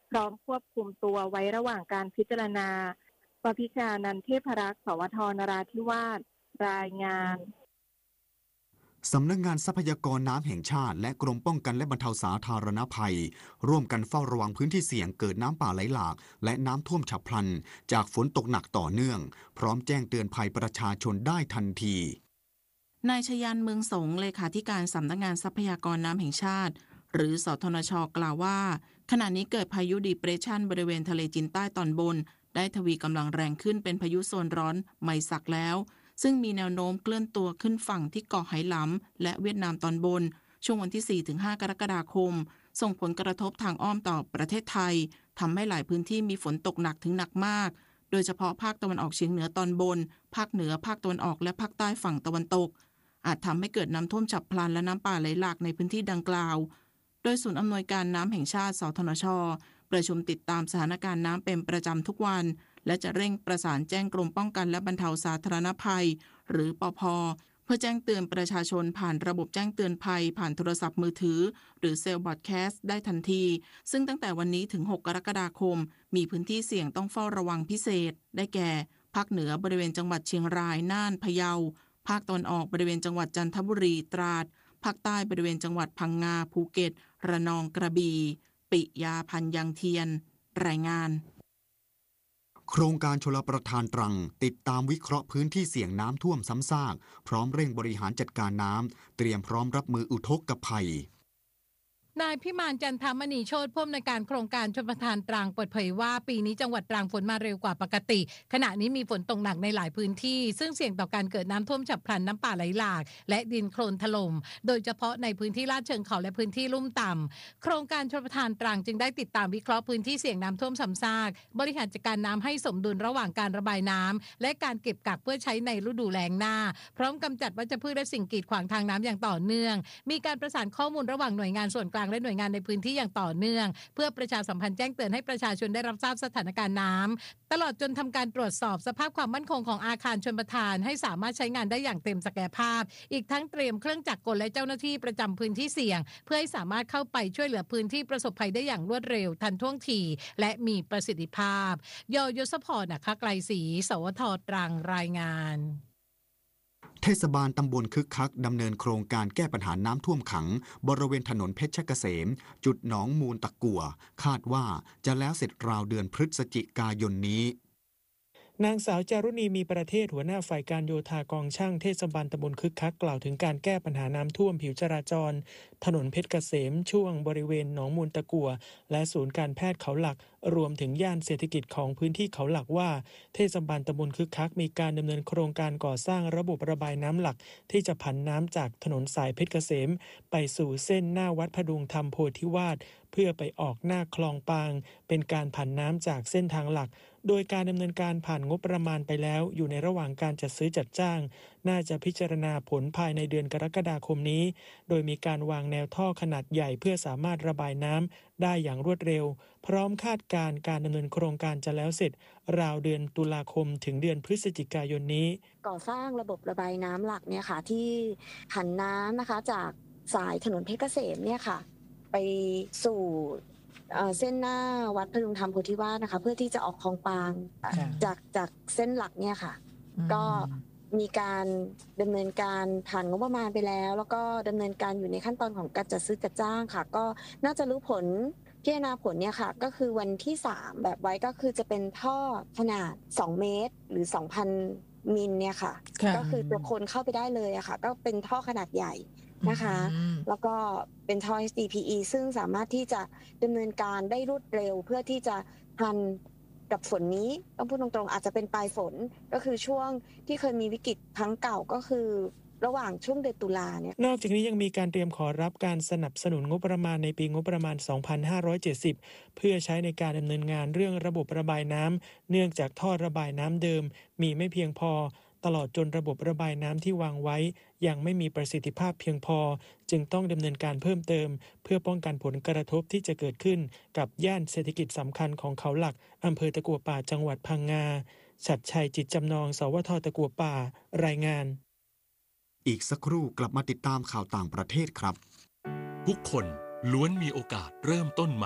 พร้อมควบคุมตัวไว้ระหว่างการพิจารณาปพิชานันท์เทพรักษ์สวทนราธิวาสรายงานสำนักงานทรัพยากรน้ำแห่งชาติและกรมป้องกันและบรรเทาสาธารณภัยร่วมกันเฝ้าระวังพื้นที่เสี่ยงเกิดน้ำป่าไหลหลากและน้ำท่วมฉับพลันจากฝนตกหนักต่อเนื่องพร้อมแจ้งเตือนภัยประชาชนได้ทันทีนายชยันเมืองสงเลขาธิการสำนักงานทรัพยากรน้ำแห่งชาติหรือสทนช.กล่าวว่าขณะนี้เกิดพายุดีเปรสชันบริเวณทะเลจีนใต้ตอนบนได้ทวีกำลังแรงขึ้นเป็นพายุโซนร้อนไมซักแล้วซึ่งมีแนวโน้มเคลื่อนตัวขึ้นฝั่งที่เกาะไหหลำและเวียดนามตอนบนช่วงวันที่ สี่ถึงห้า กรกฎาคมส่งผลกระทบทางอ้อมต่อประเทศไทยทำให้หลายพื้นที่มีฝนตกหนักถึงหนักมากโดยเฉพาะภาคตะวันออกเฉียงเหนือตอนบนภาคเหนือภาคตะวันออกและภาคใต้ฝั่งตะวันตกอาจทำให้เกิดน้ำท่วมฉับพลันและน้ำป่าไหลหลากในพื้นที่ดังกล่าวโดยศูนย์อำนวยการน้ำแห่งชาติสทนช.ประชุมติดตามสถานการณ์น้ำเป็นประจำทุกวันและจะเร่งประสานแจ้งกรมป้องกันและบรรเทาสาธารณภัยหรือปภ.เพื่อแจ้งเตือนประชาชนผ่านระบบแจ้งเตือนภัยผ่านโทรศัพท์มือถือหรือเซลล์บอดแคสต์ได้ทันทีซึ่งตั้งแต่วันนี้ถึงหกกรกฎาคมมีพื้นที่เสี่ยงต้องเฝ้าระวังพิเศษได้แก่ภาคเหนือบริเวณจังหวัดเชียงรายน่านพะเยาภาคตะวันออกบริเวณจังหวัดจันทบุรีตราดภาคใต้บริเวณจังหวัดพังงาภูเก็ตระนองกระบี่ปิยาพันธ์ยังเทียนรายงานโครงการชลประทานตรังติดตามวิเคราะห์พื้นที่เสี่ยงน้ำท่วมซ้ำซากพร้อมเร่งบริหารจัดการน้ำเตรียมพร้อมรับมืออุทกภัยนายพิมานจันทมณีโชติผู้อำนวยการโครงการชลประทานตรังเปิดเผยว่าปีนี้จังหวัดตรังฝนมาเร็วกว่าปกติขณะนี้มีฝนตกหนักในหลายพื้นที่ซึ่งเสี่ยงต่อการเกิดน้ำท่วมฉับพลันน้ำป่าไหลหลากและดินโคลนถล่มโดยเฉพาะในพื้นที่ลาดเชิงเขาและพื้นที่ลุ่มต่ำโครงการชลประทานตรังจึงได้ติดตามวิเคราะห์พื้นที่เสี่ยงน้ำท่วมซ้ำซากบริหารจัดการน้ำให้สมดุลระหว่างการระบายน้ำและการเก็บกักเพื่อใช้ในฤดูแล้งหน้าพร้อมกำจัดวัชพืชและสิ่งกีดขวางทางน้ำอย่างต่อเนื่องมีการประสานข้อมูลระหว่างหน่วยงานส่วนกลางและหน่วยงานในพื้นที่อย่างต่อเนื่องเพื่อประชาสัมพันธ์แจ้งเตือนให้ประชาชนได้รับทราบสถานการณ์น้ำตลอดจนทำการตรวจสอบสภาพความมั่นคงของอาคารชลประทานให้สามารถใช้งานได้อย่างเต็มศักยภาพอีกทั้งเตรียมเครื่องจักรกลและเจ้าหน้าที่ประจำพื้นที่เสี่ยงเพื่อให้สามารถเข้าไปช่วยเหลือพื้นที่ประสบภัยได้อย่างรวดเร็วทันท่วงทีและมีประสิทธิภาพยยศพรนะคะไกลศรีสวทตรังรายงานเทศบาลตำบลคึกคักดำเนินโครงการแก้ปัญหาน้ำท่วมขังบริเวณถนนเพชรเกษมจุดหนองมูลตะกั่วคาดว่าจะแล้วเสร็จราวเดือนพฤศจิกายนนี้นางสาวจารุณีมีประเทศหัวหน้าฝ่ายการโยธากองช่างเทศบาลตำบลคึกคักกล่าวถึงการแก้ปัญหาน้ำท่วมผิวจราจรถนนเพชรเกษมช่วงบริเวณหนองมูลตะกั่วและศูนย์การแพทย์เขาหลักรวมถึงย่านเศรษฐกิจของพื้นที่เขาหลักว่าเทศบาลตำบลคึกคักมีการดำเนินโครงการก่อสร้างระบบระบายน้ำหลักที่จะผันน้ำจากถนนสายเพชรเกษมไปสู่เส้นหน้าวัดพดุงธรรมโพธิวาสเพื่อไปออกหน้าคลองปางเป็นการผันน้ำจากเส้นทางหลักโดยการดำเนินการผ่านงบประมาณไปแล้วอยู่ในระหว่างการจัดซื้อจัดจ้างน่าจะพิจารณาผลภายในเดือนกรกฎาคมนี้โดยมีการวางแนวท่อขนาดใหญ่เพื่อสามารถระบายน้ำได้อย่างรวดเร็วพร้อมคาดการณ์การดำเนินโครงการจะแล้วเสร็จราวเดือนตุลาคมถึงเดือนพฤศจิกายนนี้ก่อสร้างระบบระบายน้ำหลักเนี่ยค่ะที่ผันน้ำนะคะจากสายถนนเพชรเกษมเนี่ยค่ะไปสู่เส้นหน้าวัดพดุงธรรมโพธิวาสนะคะเพื่อที่จะออกคลองปางจากจากเส้นหลักเนี่ยค่ะก็มีการดำเนินการผ่านงบประมาณไปแล้วแล้วก็ดำเนินการอยู่ในขั้นตอนของการจัดซื้อจัดจ้างค่ะก็น่าจะรู้ผลพิจารณาผลเนี่ยค่ะก็คือวันที่สามแบบไว้ก็คือจะเป็นท่อขนาดสองเมตรหรือ สองพัน มิลเนี่ยค่ะก็คือตัวคนเข้าไปได้เลยอะค่ะก็เป็นท่อขนาดใหญ่นะคะแล้วก็เป็นท่อ เอช ดี พี อี ซึ่งสามารถที่จะดำเนินการได้รวดเร็วเพื่อที่จะทันกับฝนนี้ต้องพูดตรงๆอาจจะเป็นปลายฝนก็คือช่วงที่เคยมีวิกฤตครั้งเก่าก็คือระหว่างช่วงเดือนตุลาเนี่ยนอกจากนี้ยังมีการเตรียมขอรับการสนับสนุนงบประมาณในปีงบประมาณสองพันห้าร้อยเจ็ดสิบเพื่อใช้ในการดำเนินงานเรื่องระบบระบายน้ำเนื่องจากท่อระบายน้ำเดิมมีไม่เพียงพอตลอดจนระบบระบายน้ำที่วางไว้ยังไม่มีประสิทธิภาพเพียงพอจึงต้องดำเนินการเพิ่มเติมเพื่อป้องกันผลกระทบที่จะเกิดขึ้นกับย่านเศรษฐกิจสำคัญของเขาหลักอำเภอตะกั่วป่าจังหวัดพังงาชัดชัยจิตจำนองสวทตะกั่วป่ารายงานอีกสักครู่กลับมาติดตามข่าวต่างประเทศครับทุกคนล้วนมีโอกาสเริ่มต้นใหม่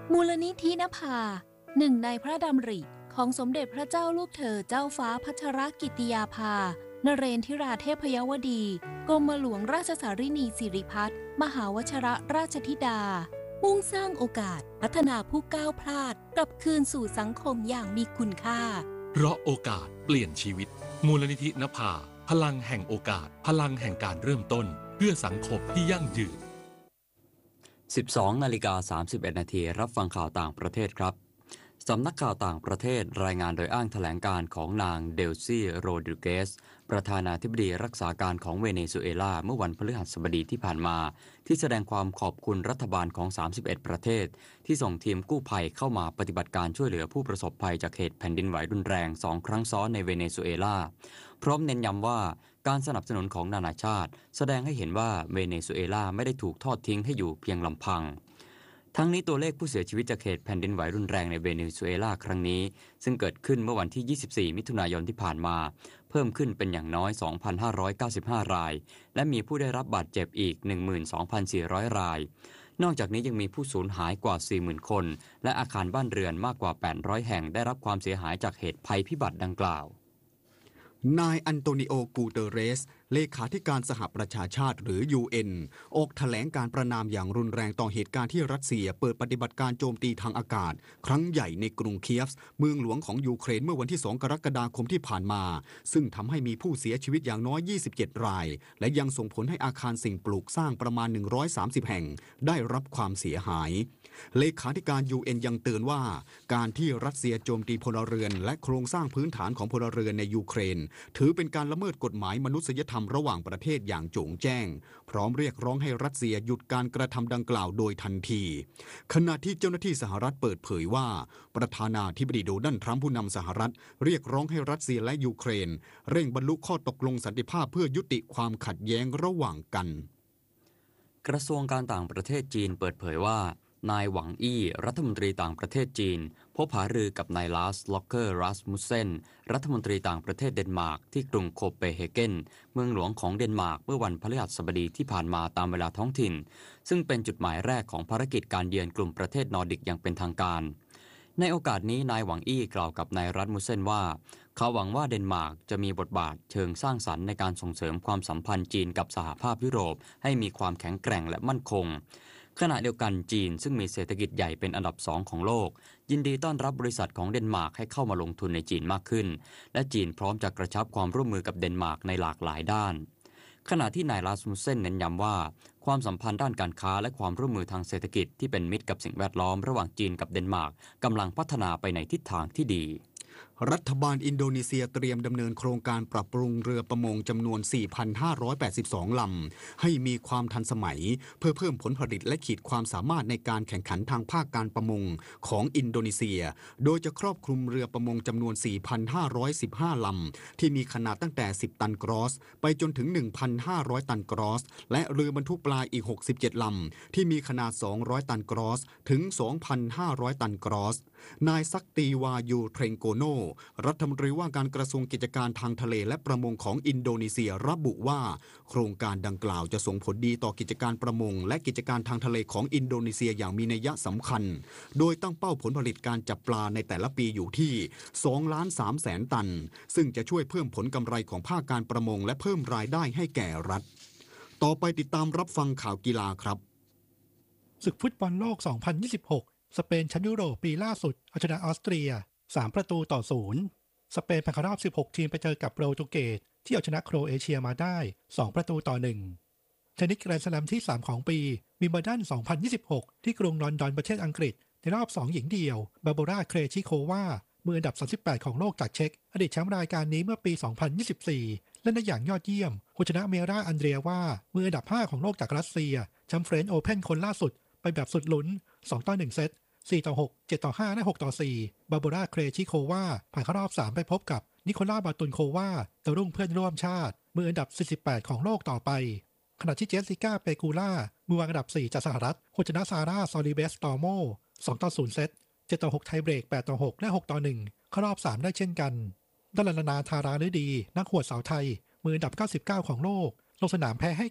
มูลนิธินภาหนึ่งในพระดำริของสมเด็จพระเจ้าลูกเธอเจ้าฟ้าพัชรกิติยาภานเรนทิราเทพยวดีกรมหลวงราชสารินีสิริพัฒน์มหาวชรราชธิดามุ่งสร้างโอกาสพัฒนาผู้ก้าวพลาดกลับคืนสู่สังคมอย่างมีคุณค่าเพราะโอกาสเปลี่ยนชีวิตมูลนิธินภาพลังแห่งโอกาสพลังแห่งการเริ่มต้นเพื่อสังคมที่ยั่งยืนสิบสองนาฬิกาสามสิบเอ็ดนาทีรับฟังข่าวต่างประเทศครับสำนักข่าวต่างประเทศรายงานโดยอ้างแถลงการของนางเดลซี่โรดริเกสประธานาธิบดีรักษาการของเวเนซุเอลาเมื่อวันพฤหัสบดีที่ผ่านมาที่แสดงความขอบคุณรัฐบาลของสามสิบเอ็ดประเทศที่ส่งทีมกู้ภัยเข้ามาปฏิบัติการช่วยเหลือผู้ประสบภัยจากเหตุแผ่นดินไหวรุนแรงสองครั้งซ้อนในเวเนซุเอลาพร้อมเน้นย้ำว่าการสนับสนุนของนานาชาติแสดงให้เห็นว่าเวเนซุเอลาไม่ได้ถูกทอดทิ้งให้อยู่เพียงลำพังทั้งนี้ตัวเลขผู้เสียชีวิตจากเหตุแผ่นดินไหวรุนแรงในเวเนซุเอลาครั้งนี้ซึ่งเกิดขึ้นเมื่อวันที่ยี่สิบสี่มิถุนายนที่ผ่านมาเพิ่มขึ้นเป็นอย่างน้อย สองพันห้าร้อยเก้าสิบห้า รายและมีผู้ได้รับบาดเจ็บอีก หนึ่งหมื่นสองพันสี่ร้อย รายนอกจากนี้ยังมีผู้สูญหายกว่า สี่หมื่น คนและอาคารบ้านเรือนมากกว่า แปดร้อย แห่งได้รับความเสียหายจากเหตุภัยพิบัติดังกล่าวนายอันโตนิโอ กูเตเรสเลขาธิการสหประชาชาติหรือ ยู เอ็น ออกแถลงการประณามอย่างรุนแรงต่อเหตุการณ์ที่รัสเซียเปิดปฏิบัติการโจมตีทางอากาศครั้งใหญ่ในกรุงเคียฟเมืองหลวงของยูเครนเมื่อวันที่สองกรกฎาคมที่ผ่านมาซึ่งทำให้มีผู้เสียชีวิตอย่างน้อยยี่สิบเจ็ดรายและยังส่งผลให้อาคารสิ่งปลูกสร้างประมาณหนึ่งร้อยสามสิบแห่งได้รับความเสียหายเลขาธิการ ยู เอ็น ยังเตือนว่าการที่รัสเซียโจมตีพลเรือนและโครงสร้างพื้นฐานของพลเรือนในยูเครนถือเป็นการละเมิดกฎหมายมนุษยธรรมระหว่างประเทศอย่างโจ่งแจ้งพร้อมเรียกร้องให้รัสเซียหยุดการกระทำดังกล่าวโดยทันทีขณะที่เจ้าหน้าที่สหรัฐเปิดเผยว่าประธานาธิบดีโดนัลด์ทรัมป์ผู้นำสหรัฐเรียกร้องให้รัสเซียและยูเครนเร่งบรรลุข้อตกลงสันติภาพเพื่อยุติความขัดแย้งระหว่างกันกระทรวงการต่างประเทศจีนเปิดเผยว่านายหวังอี้รัฐมนตรีต่างประเทศจีนพบหารือกับนายลาสล็อกเกอร์รัสมุสเซนรัฐมนตรีต่างประเทศเดนมาร์กที่กรุงโคเปนเฮเกนเมืองหลวงของเดนมาร์กเมื่อวันพฤหัสบดีที่ผ่านมาตามเวลาท้องถิ่นซึ่งเป็นจุดหมายแรกของภารกิจการเยือนกลุ่มประเทศนอร์ดิกอย่างเป็นทางการในโอกาสนี้นายหวังอี้กล่าวกับนายรัสมุสเซนว่าเขาหวังว่าเดนมาร์กจะมีบทบาทเชิงสร้างสรรค์ในการส่งเสริมความสัมพันธ์จีนกับสหภาพยุโรปให้มีความแข็งแกร่งและมั่นคงขณะเดียวกันจีนซึ่งมีเศรษฐกิจใหญ่เป็นอันดับสองของโลกยินดีต้อนรับบริษัทของเดนมาร์กให้เข้ามาลงทุนในจีนมากขึ้นและจีนพร้อมจะกระชับความร่วมมือกับเดนมาร์กในหลากหลายด้านขณะที่นายลาสมุสเซนเน้นย้ำว่าความสัมพันธ์ด้านการค้าและความร่วมมือทางเศรษฐกิจที่เป็นมิตรกับสิ่งแวดล้อมระหว่างจีนกับเดนมาร์กกำลังพัฒนาไปในทิศทางที่ดีรัฐบาลอินโดนีเซียเตรียมดำเนินโครงการปรับปรุงเรือประมงจำนวน สี่พันห้าร้อยแปดสิบสอง ลำให้มีความทันสมัยเพื่อเพิ่มผลผลิตและขีดความสามารถในการแข่งขันทางภาคการประมงของอินโดนีเซียโดยจะครอบคลุมเรือประมงจำนวน สี่พันห้าร้อยสิบห้า ลำที่มีขนาดตั้งแต่สิบตันกรอสไปจนถึง หนึ่งพันห้าร้อย ตันกรอสและเรือบรรทุกปลาอีกหกสิบเจ็ดลำที่มีขนาดสองร้อยตันกรอสถึง สองพันห้าร้อย ตันกรอสนายซักตีวายูเทรงโกโนรัฐมนตรีว่าการกระทรวงกิจการทางทะเลและประมงของอินโดนีเซียระบุว่าโครงการดังกล่าวจะส่งผลดีต่อกิจการประมงและกิจการทางทะเลของอินโดนีเซียอย่างมีนัยสำคัญโดยตั้งเป้าผลผลิตการจับปลาในแต่ละปีอยู่ที่ สองล้านสามแสน ตันซึ่งจะช่วยเพิ่มผลกำไรของภาคการประมงและเพิ่มรายได้ให้แก่รัฐต่อไปติดตามรับฟังข่าวกีฬาครับศึกฟุตบอลโลก สองพันยี่สิบหกสเปนแชมป์ยุโรปปีล่าสุดเอาชนะออสเตรียสามประตูต่อศูนย์สเปนผ่านเข้ารอบสิบหกทีมไปเจอกับโปรตุเกสที่เอาชนะโครเอเชียมาได้สองประตูต่อหนึ่งเทนนิสแกรนด์สแลมที่สามของปีวิมเบิลดันสองพันยี่สิบหกที่กรุงลอนดอนประเทศอังกฤษในรอบสองหญิงเดี่ยวบาร์โบราเครชิโความืออันดับสามสิบแปดของโลกจากเช็กอดีตแชมป์รายการนี้เมื่อปีสองพันยี่สิบสี่เล่นได้อย่างยอดเยี่ยมชนะเมราอันเดรียว่ามืออันดับห้าของโลกจากรัสเซียแชมป์เฟรนช์โอเพ่นคนล่าสุดไปแบบสุดลุ้นสองต่อหนึ่งเซตสี่ต่อหก เจ็ดต่อห้าและหกต่อสี่บาร์โบราเครชิโควาผ่านเข้ารอบสามไปพบกับนิโคลาบาตุนโควาดาวรุ่งเพื่อนร่วมชาติมืออันดับสี่สิบแปดของโลกต่อไปขณะที่เจสสิก้าเปกูล่ามือวางอันดับสี่จากสหรัฐชนะซาร่าซอลิเบสตอร์โมสองต่อศูนย์เซตเจ็ดต่อหกไทเบรกแปดต่อหกและหกต่อหนึ่งเข้ารอบสามได้เช่นกันดลนาธาราฤดีนักหวดสาวไทยมืออันดับเก้าสิบเก้าของโลกลงสนามแพ้ให้กับ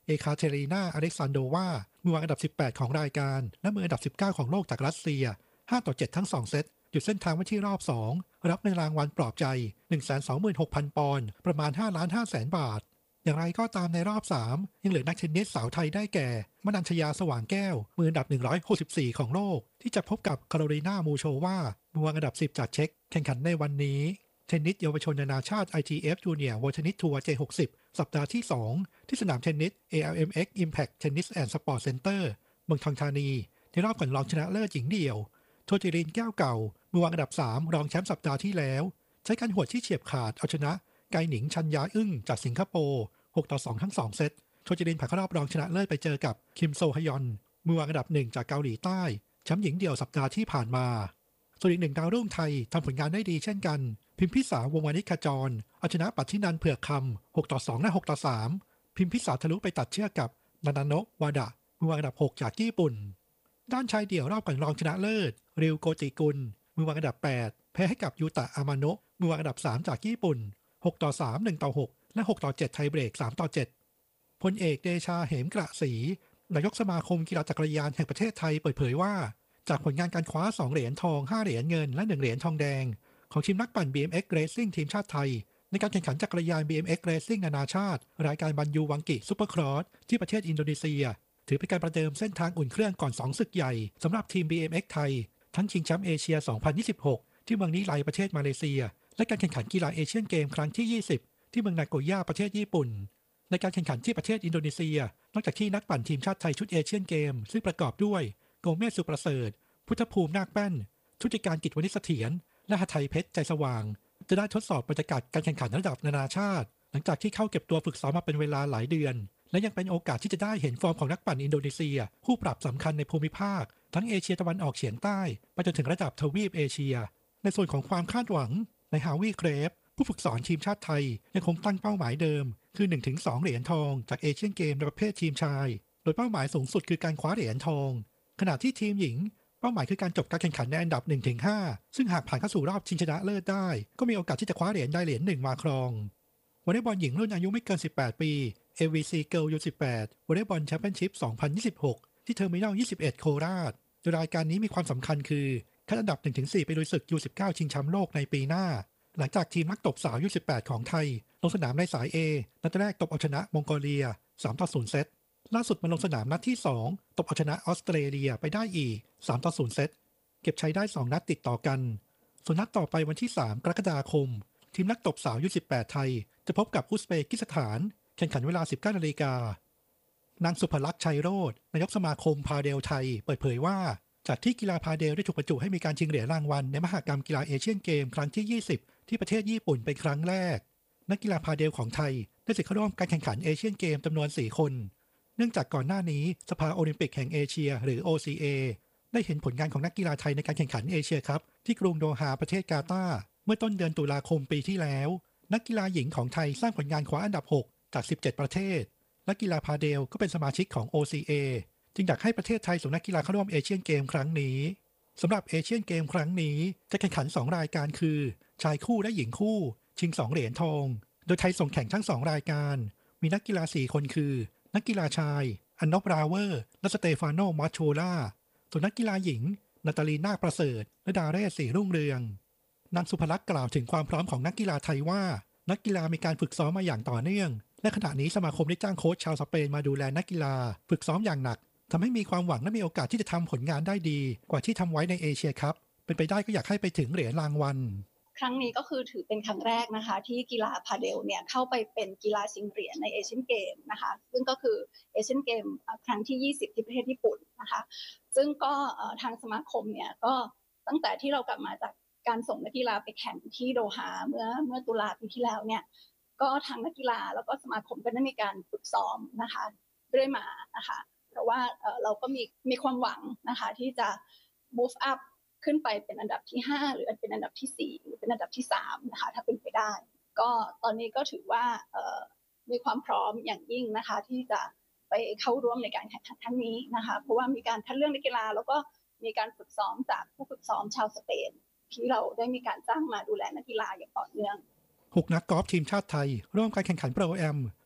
เอคาเทรีนาอเล็กซานโดวามือวางอันดับสิบแปดของรายการและมืออันดับสิบเก้าของโลกจากรัสเซียห้าต่อเจ็ดทั้งสองเซตหยุดเส้นทางไว้ที่รอบสองรับในรางวัลปลอบใจ หนึ่งแสนสองหมื่นหกพัน ปอนด์ประมาณห้าล้านห้าแสนบาทอย่างไรก็ตามในรอบสามยังเหลือนักเทนนิสสาวไทยได้แก่มนัญชยาสว่างแก้วมืออันดับหนึ่งร้อยหกสิบสี่ของโลกที่จะพบกับคาโรลีนามูโชวามือวางอันดับสิบจากเช็กแข่งขันในวันนี้เทนนิสเยาวชนนานาชาติ ไอ ที เอฟ Junior World Tennis Tour เจ หกสิบ สัปดาห์ที่สองที่สนามเทนนิส เอ แอล เอ็ม เอ็กซ์ Impact Tennis and Sport Center เมืองทองธานีในรอบก่อนรองชนะเลิศหญิงเดี่ยวโทจิรินแก้วเก่ามือวางอันดับสามรองแชมป์สัปดาห์ที่แล้วใช้การหวดที่เฉียบขาดเอาชนะไกหนิงชัญญาอึ้งจากสิงคโปร์หกต่อสองทั้งสองเซตโทจิรินผ่านเข้ารอบรองชนะเลิศไปเจอกับคิมโซฮยอนมือวางอันดับหนึ่งจากเกาหลีใต้แชมป์หญิงเดี่ยวสัปดาห์ที่ผ่านมาส่วนอีกหนึ่งดาวรุ่งไทยทำผลงานได้ดีเช่นกันพิมพิสาวงวานิชขจรเอาชนะปัทธินันท์เผือกคำหกต่อสองและหกต่อสามพิมพิสาทะลุไปตัดเชือกกับนานาโนะวาดะมือวางอันดับหกจากญี่ปุ่นด้านชายเดี่ยวรอบก่อนรองชนะเลิศริวโกจิกุลมือวางอันดับแปดแพ้ให้กับยูตะอามาโนะมือวางอันดับสามจากญี่ปุ่นหกต่อสาม หนึ่งต่อหกและหกต่อเจ็ดไทยเบรกสามต่อเจ็ดพลเอกเดชาเหมกระศรีนายกสมาคมกีฬาจักรยานแห่งประเทศไทยเปิดเผยว่าจากผลงานการคว้าสองเหรียญทองห้าเหรียญเงินและหนึ่งเหรียญทองแดงของทีมนักปั่น บี เอ็ม เอ็กซ์ Racing ทีมชาติไทยในการแข่งขันจักรยาน บี เอ็ม เอ็กซ์ Racing นานาชาติรายการบันยูวังกิซุปเปอร์ครอสที่ประเทศอินโดนีเซียถือเป็นการประเดิมเส้นทางอุ่นเครื่องก่อนสองศึกใหญ่สำหรับทีม บี เอ็ม เอ็กซ์ ไทยทั้งชิงแชมป์เอเชีย สองพันยี่สิบหก ที่เมืองนิไลประเทศมาเลเซียและการแข่งขันกีฬาเอเชียนเกมครั้งที่ยี่สิบที่เมืองนาโกย่าประเทศญี่ปุ่นในการแข่งขันที่ประเทศอินโดนีเซียนอกจากที่นักปั่นทีมชาติไทยชุดเอเชียนเกมซึ่งประกอบด้วยโกเมศสุประเสริฐพุทธภูมินาคแป้นชุติการกิจวณิชเสถียรและหทัยเพชรใจสว่างจะได้ทดสอบบรรยากาศการแข่งขันระดับนานาชาติหลังจากที่เข้าเก็บตัวฝึกซ้อมมาเป็นเวลาหลายเดือนและยังเป็นโอกาสที่จะได้เห็นฟอร์มของนักปั่นอินโดนีเซียคู่ปรับสำคัญในภูมิภาคทั้งเอเชียตะวันออกเฉียงใต้ไปจนถึงระดับทวีปเอเชียในส่วนของความคาดหวังในฮาวิเครฟผู้ฝึกสอนทีมชาติไทยยังคงตั้งเป้าหมายเดิมคือ หนึ่งถึงสอง เหรียญทองจากเอเชียนเกมในประเภททีมชายโดยเป้าหมายสูงสุดคือการคว้าเหรียญทองขณะที่ทีมหญิงเป้าหมายคือการจบการแข่งขันในอันดับ หนึ่งถึงห้า ซึ่งหากผ่านเข้าสู่รอบชิงชนะเลิศได้ก็มีโอกาสที่จะคว้าเหรียญได้เหรียญหนึ่งมาครองวอลเลย์บอลหญิงรุ่นอายุไม่เกินสิบแปดปี เอ วี ซี Girl ยู สิบแปด วอลเลย์บอลแชมเปี้ยนชิพ สองพันยี่สิบหก ที่เทอร์มินัล ยี่สิบเอ็ด โคราชโดยรายการนี้มีความสำคัญคือคัดอันดับ หนึ่งถึงสี่ ไปลุยศึก ยู สิบเก้า ชิงแชมป์โลกในปีหน้าหลังจากทีมนักตบสาว ยู สิบแปด ของไทยลงสนามในสาย A นัดแรกตบเอาชนะมองโกเลีย สามต่อศูนย์ เซตล่าสุดมาลงสนามนัดที่สองตบเอาชนะออสเตรเลียไปได้อีก สามต่อศูนย์ เซตเก็บชัยได้สองนัดติดต่อกันส่วนนัดต่อไปวันที่สามกรกฎาคมทีมนักตบสาว ยู สิบแปด ไทยจะพบกับอุซเบกิสถานแข่งขันเวลา สิบเก้านาฬิกานางสุภลักษณ์ชัยโรจน์นายกสมาคมพาเดลไทยเปิดเผยว่าจากที่กีฬาพาเดลได้ถูกบรรจุให้มีการชิงเหรียญรางวัลในมหกรรมกีฬาเอเชียนเกมครั้งที่ยี่สิบที่ประเทศญี่ปุ่นเป็นครั้งแรกนักกีฬาพาเดลของไทยได้สิทธิ์เข้าร่วมการแข่งขันเอเชียนเกมจำนวนสี่คนเนื่องจากก่อนหน้านี้สภาโอลิมปิกแห่งเอเชียหรือ โอ ซี เอ ได้เห็นผลงานของนักกีฬาไทยในการแข่งขันเอเชียคัพที่กรุงโดฮาประเทศกาตาร์เมื่อต้นเดือนตุลาคมปีที่แล้วนักกีฬาหญิงของไทยสร้างผลงานคว้าอันดับหกจากสิบเจ็ดประเทศและกีฬาพาเดลก็เป็นสมาชิกของ โอ ซี เอ จึงอยากให้ประเทศไทยส่งนักกีฬาเข้าร่วมเอเชียนเกมครั้งนี้สำหรับเอเชียนเกมครั้งนี้จะแข่งขันสองรายการคือชายคู่และหญิงคู่ชิงสองเหรียญทองโดยไทยส่งแข่งทั้งสองรายการมีนักกีฬาสี่คนคือนักกีฬาชายอันนบราเวอร์และสเตฟานโนมอชโชล่าส่วนนักกีฬาหญิงนาตาลีนาคประเสริฐและดาเรศสีรุ่งเรืองนางสุภลักษณ์กล่าวถึงความพร้อมของนักกีฬาไทยว่านักกีฬามีการฝึกซ้อมมาอย่างต่อเนื่องและขณะนี้สมาคมได้จ้างโค้ชชาวสเปนมาดูแลนักกีฬาฝึกซ้อมอย่างหนักทำให้มีความหวังและมีโอกาสที่จะทำผลงานได้ดีกว่าที่ทำไว้ในเอเชียคัพเป็นไปได้ก็อยากให้ไปถึงเหรียญรางวัลครั้งนี้ก็คือถือเป็นครั้งแรกนะคะที่กีฬาพาเดลเนี่ยเข้าไปเป็นกีฬาชิงเหรียญในเอเชียนเกมนะคะซึ่งก็คือเอเชียนเกมครั้งที่ยี่สิบที่ประเทศญี่ปุ่นนะคะซึ่งก็ทางสมาคมเนี่ยก็ตั้งแต่ที่เรากลับมาจากการส่งนักกีฬาไปแข่งที่โดฮาเมื่อเมื่อตุลาปีที่แล้วเนี่ยก็ทางนักกีฬาแล้วก็สมาคมก็ได้มีการฝึกซ้อมนะคะเรื่อยมานะคะเพราะว่าเราก็มีมีความหวังนะคะที่จะ move up ขึ้นไปเป็นอันดับที่ห้าหรือเป็นอันดับที่สี่หรือเป็นอันดับที่สามนะคะถ้าเป็นไปได้ก็ตอนนี้ก็ถือว่ามีความพร้อมอย่างยิ่งนะคะที่จะไปเข้าร่วมในการแข่งขันครั้งนี้นะคะเพราะว่ามีการคัดเลือกนักกีฬาแล้วก็มีการฝึกซ้อมจากผู้ฝึกซ้อมชาวสเปนที่เราได้มีการจ้างมาดูแลนักกีฬาอย่างต่อเนื่องหกนักกอล์ฟทีมชาติไทยร่วมการแข่งขันโปรแอม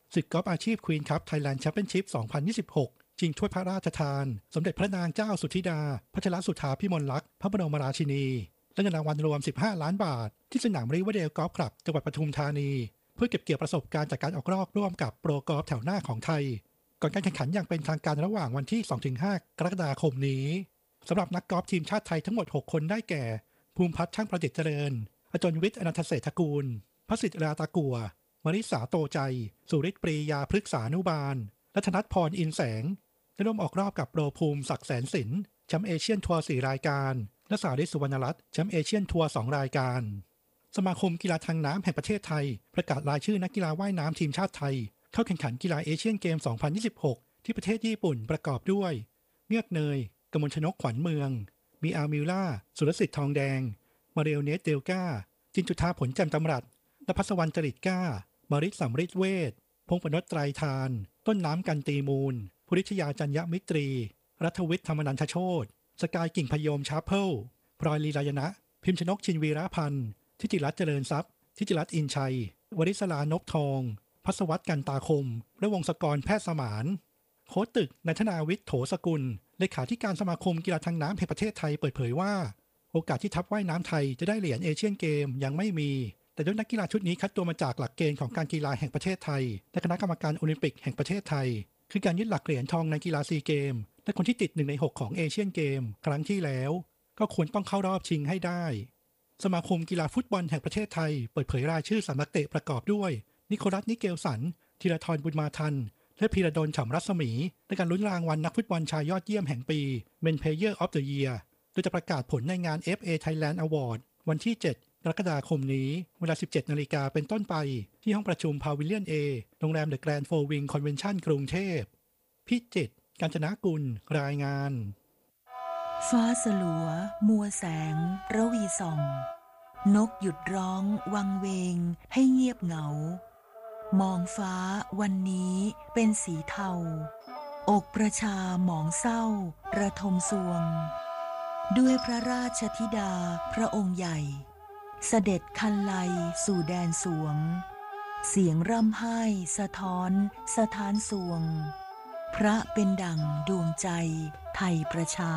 ศึกกอล์ฟอาชีพควีนคัพไทยแลนด์แชมเปี้ยนชิพ สองพันยี่สิบหก ชิงถ้วยพระราชทานสมเด็จพระนางเจ้าสุธิดาพัชรสุธาพิมลลักษณ์พระบรมราชินีและเงินรางวัลรวมสิบห้าล้านบาทที่สนามริเวอร์เดลกอล์ฟคลับจังหวัดปทุมธานีเพื่อเก็บเกี่ยวประสบการณ์จากการออกรอบร่วมกับโปรกอล์ฟแถวหน้าของไทยก่อนการแข่งขันอย่างเป็นทางการระหว่างวันที่ สองถึงห้า กรกฎาคมนี้สำหรับนักกอล์ฟทีมชาติไทยทั้งหมดหกคนได้แก่ภูมิพัฒน์ช่างประดิษฐ์เจริญอจรวิทย์อนันทเศรษฐกูลพระสิทธิ์ราตากัวมริษาโตใจสุริศปรียาพฤกษานุบาลและธนัทพรอินแสงได้ร่วมออกรอบกับโปรภูมิศักดิ์แสนสินแชมป์เอเชียนทัวร์สี่รายการและสาริศสุวรรณรัตน์แชมป์เอเชียนทัวร์สองรายการสมาคมกีฬาทางน้ำแห่งประเทศไทยประกาศรายชื่อนักกีฬาว่ายน้ำทีมชาติไทยเข้าแข่งขันกีฬาเอเชียนเกม สองพันยี่สิบหก ที่ประเทศญี่ปุ่นประกอบด้วยเงือกเนยกมลชนกขวัญเมืองมีอามิลล่าสุรสิทธิ์ทองแดงมาเรียลเนสเดลกาจินจุธาผลแจ่มตำรัสนภัสวรรณจริตก้ามาริสสัมฤทธิ์เวชพงษ์ปนตไตรทานต้นน้ำกันตีมูลภูริชยาจัญญมิตรีรัฐวิทย์ธรรมนันทโชติสกายกิ่งพยมชาเพิลพลอยลีลายนะพิมพ์ชนกชินวีระพันธ์ทิติรัตน์เจริญทรัพย์ทิติรัตน์อินชัยวริศลานพทองพัสวัตกันตาคมและวงศกรแพทย์สมานโค้ชตึกนายธนาวิทย์โถสกุลเลขาธิการสมาคมกีฬาทางน้ำแห่งประเทศไทยเปิดเผยว่าโอกาสที่ทัพว่ายน้ำไทยจะได้เหรียญเอเชียนเกมยังไม่มีแต่ด้วยนักกีฬาชุดนี้คัดตัวมาจากหลักเกณฑ์ของการกีฬาแห่งประเทศไทยและคณะกรรมการโอลิมปิกแห่งประเทศไทยคือการยึดหลักเหรียญทองในกีฬาซีเกมและคนที่ติดหนึ่งในหกของเอเชียนเกมครั้งที่แล้วก็ควรต้องเข้ารอบชิงให้ได้สมาคมกีฬาฟุตบอลแห่งประเทศไทยเปิดเผยรายชื่อสามนักเตะประกอบด้วยนิโคลัสนิเกลสันธีรทรบุญมาทันและพีระดลฉ่ำรัศมีในการลุ้นรางวัลนักฟุตบอลชายยอดเยี่ยมแห่งปี Men Player of the Year โดยจะประกาศผลในงาน เอฟ เอ Thailand Award วันที่ เจ็ด กรกฎาคมนี้เวลา สิบเจ็ดนาฬิกาเป็นต้นไปที่ห้องประชุมพาวิเลียน A โรงแรม The Grand Four Wing Convention กรุงเทพพิจิตรกาญจนกุลรายงานฟ้าสลัวมัวแสงระวีส่องนกหยุดร้องวังเวงให้เงียบเหงามองฟ้าวันนี้เป็นสีเทาอกประชาหมองเศร้าระทมสวงด้วยพระราชธิดาพระองค์ใหญ่เสด็จคันไลสู่แดนสวงเสียงร่ำไห้สะท้อนสถานสวงพระเป็นดั่งดวงใจไทยประชา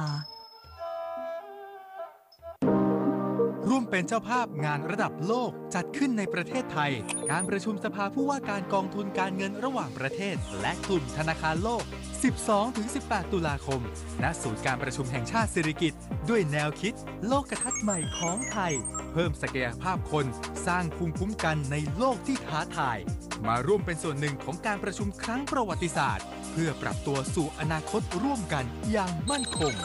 ร่วมเป็นเจ้าภาพงานระดับโลกจัดขึ้นในประเทศไทยการประชุมสภาผู้ว่าการกองทุนการเงินระหว่างประเทศและกลุ่มธนาคารโลก สิบสองถึงสิบแปด ตุลาคมณศูนย์การประชุมแห่งชาติสิริกิติ์ด้วยแนวคิดโลกทัศน์ใหม่ของไทยเพิ่มศักยภาพคนสร้างภูมิคุ้มกันในโลกที่ท้าทายมาร่วมเป็นส่วนหนึ่งของการประชุมครั้งประวัติศาสตร์เพื่อปรับตัวสู่อนาคตร่วมกันอย่างมั่นคง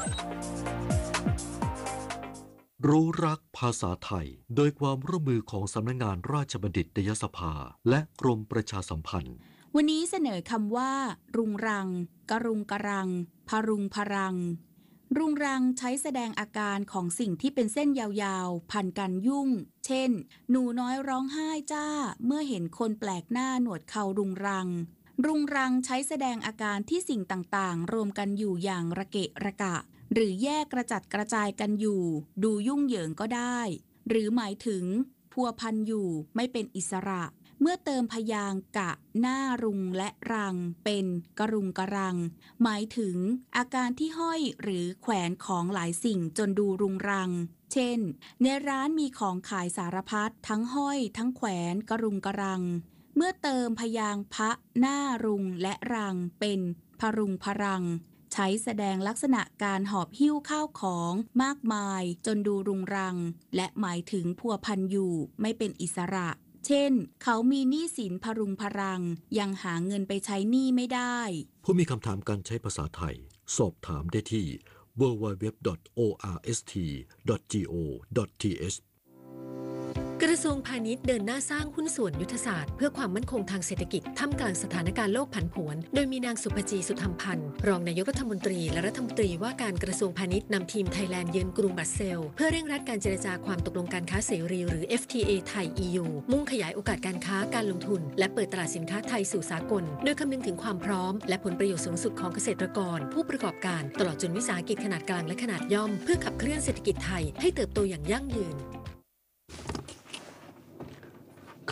รู้รักภาษาไทยโดยความร่วมมือของสำนักงานราชบัณฑิตยสภาและกรมประชาสัมพันธ์วันนี้เสนอคำว่ารุงรังกะรุงกะรังพารุงพารังรุงรังใช้แสดงอาการของสิ่งที่เป็นเส้นยาวๆพันกันยุ่งเช่นหนูน้อยร้องไห้จ้าเมื่อเห็นคนแปลกหน้าหนวดเขารุงรังรุงรังใช้แสดงอาการที่สิ่งต่างๆรวมกันอยู่อย่างระเกะระกะหรือแยกกระจัดกระจายกันอยู่ดูยุ่งเหยิงก็ได้หรือหมายถึงพัวพันอยู่ไม่เป็นอิสระเมื่อเติมพยางค์กะหน้ารุงและรังเป็นกะรุงกะรังหมายถึงอาการที่ห้อยหรือแขวนของหลายสิ่งจนดูรุงรังเช่นในร้านมีของขายสารพัดทั้งห้อยทั้งแขวนกะรุงกะรังเมื่อเติมพยางค์พะหน้ารุงและรังเป็นพะรุงพะรังใช้แสดงลักษณะการหอบหิ้วข้าวของมากมายจนดูรุงรังและหมายถึงพัวพันอยู่ไม่เป็นอิสระเช่นเขามีหนี้สินพรุงพรังยังหาเงินไปใช้หนี้ไม่ได้ผู้มีคำถามการใช้ภาษาไทยสอบถามได้ที่ ดับเบิลยู ดับเบิลยู ดับเบิลยู ดอท โอ อาร์ เอส ที ดอท จี โอ ดอท ที เอชกระทรวงพาณิชย์เดินหน้าสร้างหุ้นส่วนยุทธศาสตร์เพื่อความมั่นคงทางเศรษฐกิจท่ามกลางสถานการณ์โลกผันผวนโดยมีนางสุภจีสุธรรมพันธ์รองนายกรัฐมนตรีและรัฐมนตรีว่าการกระทรวงพาณิชย์นำทีมไทยแลนด์เยือนกรุงบรัสเซลส์เพื่อเร่งรัดการเจรจาความตกลงการค้าเสรีหรือ เอฟ ที เอ ไทย อี ยู มุ่งขยายโอกาสการค้าการลงทุนและเปิดตลาดสินค้าไทยสู่สากลโดยคำนึงถึงความพร้อมและผลประโยชน์สูงสุดของเกษตรกรผู้ประกอบการตลอดจนวิสาหกิจขนาดกลางและขนาดย่อมเพื่อขับเคลื่อนเศรษฐกิจไทยให้เติบโตอย่างยั่งยืน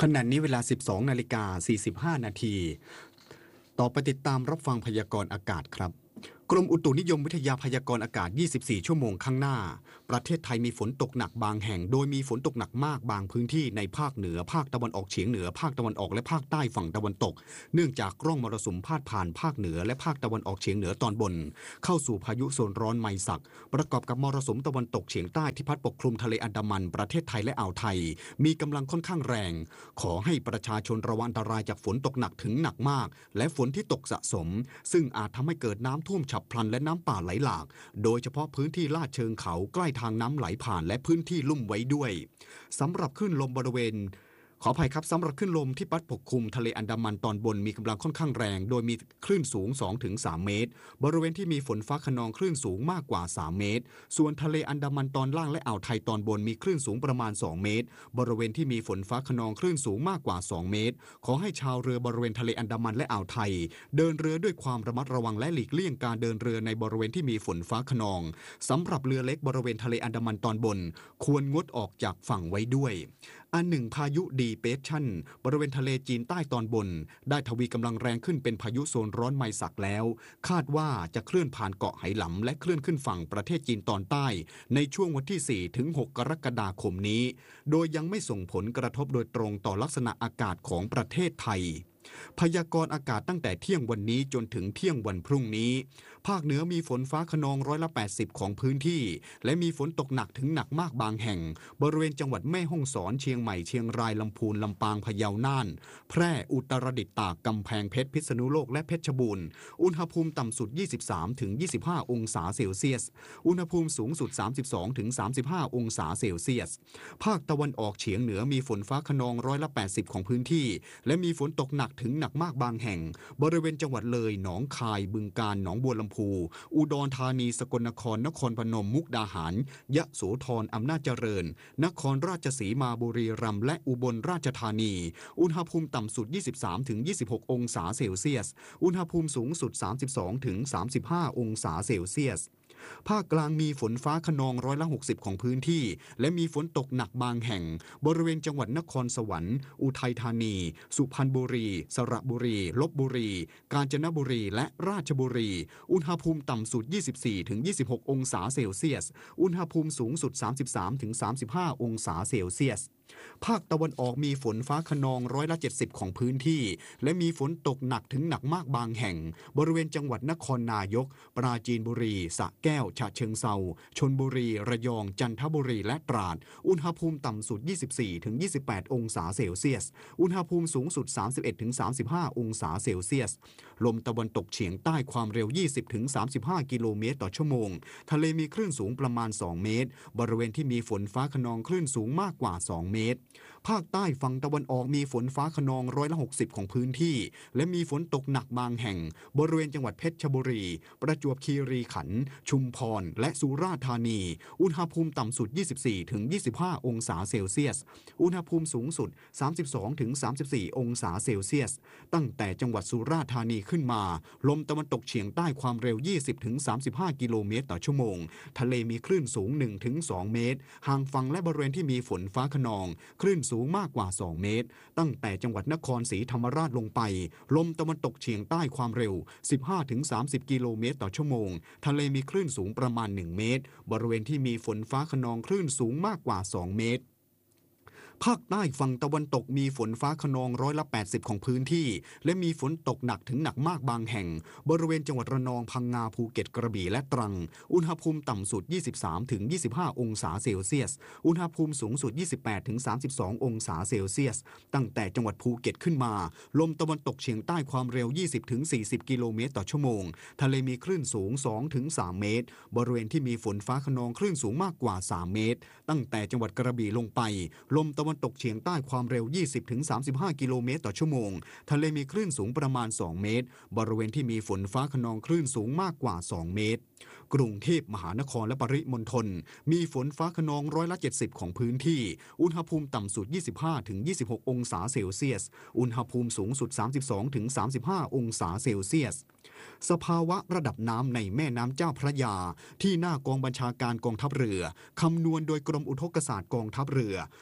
ขณะนี้เวลา สิบสองนาฬิกาสี่สิบห้านาทีต่อไปติดตามรับฟังพยากรณ์อากาศครับกรมอุตุนิยมวิทยาพยากรณ์อากาศยี่สิบสี่ชั่วโมงข้างหน้าประเทศไทยมีฝนตกหนักบางแห่งโดยมีฝนตกหนักมากบางพื้นที่ในภาคเหนือภาคตะวันออกเฉียงเหนือภาคตะวันออกและภาคใต้ฝั่งตะวันตกเนื่องจากร่องมรสุมพาดผ่านภาคเหนือและภาคตะวันออกเฉียงเหนือตอนบนเข้าสู่พายุโซนร้อนไมศักประกอบกับมรสุมตะวันตกเฉียงใต้ที่พัดปกคลุมทะเลอันดามันประเทศไทยและอ่าวไทยมีกำลังค่อนข้างแรงขอให้ประชาชนระวังอันตรายจากฝนตกหนักถึงหนักมากและฝนที่ตกสะสมซึ่งอาจทำให้เกิดน้ำท่วมฉับพลันและน้ำป่าไหลหลากโดยเฉพาะพื้นที่ลาดเชิงเขาใกล้ทางน้ำไหลผ่านและพื้นที่ลุ่มไว้ด้วยสำหรับคลื่นลมบริเวณขออภัยครับสำหรับคลื่นลมที่พัดปกคลุมทะเลอันดามันตอนบนมีกำลังค่อนข้างแรงโดยมีคลื่นสูง สองถึงสาม เมตรบริเวณที่มีฝนฟ้าคะนองคลื่นสูงมากกว่าสามเมตรส่วนทะเลอันดามันตอนล่างและอ่าวไทยตอนบนมีคลื่นสูงประมาณสองเมตรบริเวณที่มีฝนฟ้าคะนองคลื่นสูงมากกว่าสองเมตรขอให้ชาวเรือบริเวณทะเลอันดามันและอ่าวไทยเดินเรือด้วยความระมัดระวังและหลีกเลี่ยงการเดินเรือในบริเวณที่มีฝนฟ้าคะนองสำหรับเรือเล็กบริเวณทะเลอันดามันตอนบนควรงดออกจากฝั่งไว้ด้วยอันหนึ่งพายุดีเปรสชั่นบริเวณทะเลจีนใต้ตอนบนได้ทวีกำลังแรงขึ้นเป็นพายุโซนร้อนไมศักแล้วคาดว่าจะเคลื่อนผ่านเกาะไหหลำและเคลื่อนขึ้นฝั่งประเทศจีนตอนใต้ในช่วงวันที่ สี่ถึงหก กรกฎาคมนี้โดยยังไม่ส่งผลกระทบโดยตรงต่อลักษณะอากาศของประเทศไทยพยากรณ์อากาศตั้งแต่เที่ยงวันนี้จนถึงเที่ยงวันพรุ่งนี้ภาคเหนือมีฝนฟ้าคะนองร้อยละแปดสิบของพื้นที่และมีฝนตกหนักถึงหนักมากบางแห่งบริเวณจังหวัดแม่ฮ่องสอนเชียงใหม่เชียงรายลำพูนลำปางพะเยาน่านแพร่อุตรดิตถ์ตากกำแพงเพชรพิษณุโลกและเพชรบูรณ์อุณหภูมิต่ำสุด ยี่สิบสามถึงยี่สิบห้า องศาเซลเซียสอุณหภูมิสูงสุด สามสิบสองถึงสามสิบห้า องศาเซลเซียสภาคตะวันออกเฉียงเหนือมีฝนฟ้าคะนองร้อยละแปดสิบของพื้นที่และมีฝนตกหนักถึงหนักมากบางแห่งบริเวณจังหวัดเลยหนองคายบึงกาฬหนองบัวลำพูอุดรธานีสกลนครนครพนมมุกดาหารยะโสธรอำนาจเจริญนครราชสีมาบุรีรัมย์และอุบลราชธานีอุณหภูมิต่ำสุด ยี่สิบสามถึงยี่สิบหก องศาเซลเซียสอุณหภูมิสูงสุด สามสิบสองถึงสามสิบห้า องศาเซลเซียสภาคกลางมีฝนฟ้าคะนองร้อยละหกสิบของพื้นที่และมีฝนตกหนักบางแห่งบริเวณจังหวัดนครสวรรค์อุทัยธานีสุพรรณบุรีสระบุรีลพบุรีกาญจนบุรีและราชบุรีอุณหภูมิต่ำสุด ยี่สิบสี่ถึงยี่สิบหก องศาเซลเซียสอุณหภูมิสูงสุด สามสิบสามถึงสามสิบห้า องศาเซลเซียสภาคตะวันออกมีฝนฟ้าคะนองร้อยละเจ็ดสิบของพื้นที่และมีฝนตกหนักถึงหนักมากบางแห่งบริเวณจังหวัดนครนายกปราจีนบุรีสระแก้วฉะเชิงเทราชลบุรีระยองจันทบุรีและตราดอุณหภูมิต่ำสุด ยี่สิบสี่ถึงยี่สิบแปด องศาเซลเซียสอุณหภูมิสูงสุด สามสิบเอ็ดถึงสามสิบห้า องศาเซลเซียสลมตะวันตกเฉียงใต้ความเร็ว ยี่สิบถึงสามสิบห้า กิโลเมตรต่อชั่วโมงทะเลมีคลื่นสูงประมาณสองเมตรบริเวณที่มีฝนฟ้าคะนองคลื่นสูงมากกว่าสองเมตรภาคใต้ฝั่งตะวันออกมีฝนฟ้าคะนองร้อยละหกสิบของพื้นที่และมีฝนตกหนักบางแห่งบริเวณจังหวัดเพชรบุรีประจวบคีรีขันธ์ชุมพรและสุราษฎร์ธานีอุณหภูมิต่ำสุด ยี่สิบสี่ถึงยี่สิบห้า องศาเซลเซียสอุณหภูมิสูงสุด สามสิบสองถึงสามสิบสี่ องศาเซลเซียสตั้งแต่จังหวัดสุราษฎร์ธานีขึ้นมาลมตะวันตกเฉียงใต้ความเร็ว ยี่สิบถึงสามสิบห้า กิโลเมตรต่อชั่วโมงทะเลมีคลื่นสูง หนึ่งถึงสอง เมตรห่างฝั่งและบริเวณที่มีฝนฟ้าคะนองคลื่นสูงมากกว่าสองเมตรตั้งแต่จังหวัดนครศรีธรรมราชลงไปลมตะวันตกเฉียงใต้ความเร็ว สิบห้าถึงสามสิบ กิโลเมตรต่อชั่วโมงทะเลมีคลื่นสูงประมาณหนึ่งเมตรบริเวณที่มีฝนฟ้าคะนองคลื่นสูงมากกว่าสองเมตรภาคใต้ฝั่งตะวันตกมีฝนฟ้าคะนองร้อยละแปดสิบของพื้นที่และมีฝนตกหนักถึงหนักมากบางแห่งบริเวณจังหวัดระนองพังงาภูเก็ตกระบี่และตรังอุณหภูมิต่ำสุด ยี่สิบสามถึงยี่สิบห้า องศาเซลเซียสอุณหภูมิสูงสุด ยี่สิบแปดถึงสามสิบสอง องศาเซลเซียสตั้งแต่จังหวัดภูเก็ตขึ้นมาลมตะวันตกเฉียงใต้ความเร็ว ยี่สิบถึงสี่สิบ กิโลเมตรต่อชั่วโมงทะเลมีคลื่นสูง สองถึงสาม เมตรบริเวณที่มีฝนฟ้าคะนองคลื่นสูงมากกว่าสามเมตรตั้งแต่จังหวัดกระบี่ลงไปลมตะวันตกเฉียงใต้ความเร็ว ยี่สิบถึงสามสิบห้า กิโลเมตรต่อชั่วโมงทะเลมีคลื่นสูงประมาณสองเมตรบริเวณที่มีฝนฟ้าคะนองคลื่นสูงมากกว่าสองเมตรกรุงเทพมหานครและปริมณฑลมีฝนฟ้าคะนองร้อยละเจ็ดสิบของพื้นที่อุณหภูมิต่ำสุด ยี่สิบห้าถึงยี่สิบหก องศาเซลเซียสอุณหภูมิสูงสุด สามสิบสองถึงสามสิบห้า องศาเซลเซียสสภาวะระดับน้ำในแม่น้ำเจ้าพระยาที่หน้ากองบัญชาการกองทัพเรือคำนวณโดยกรมอุทกศาสตร์กองทัพเรือวันพรุ่ง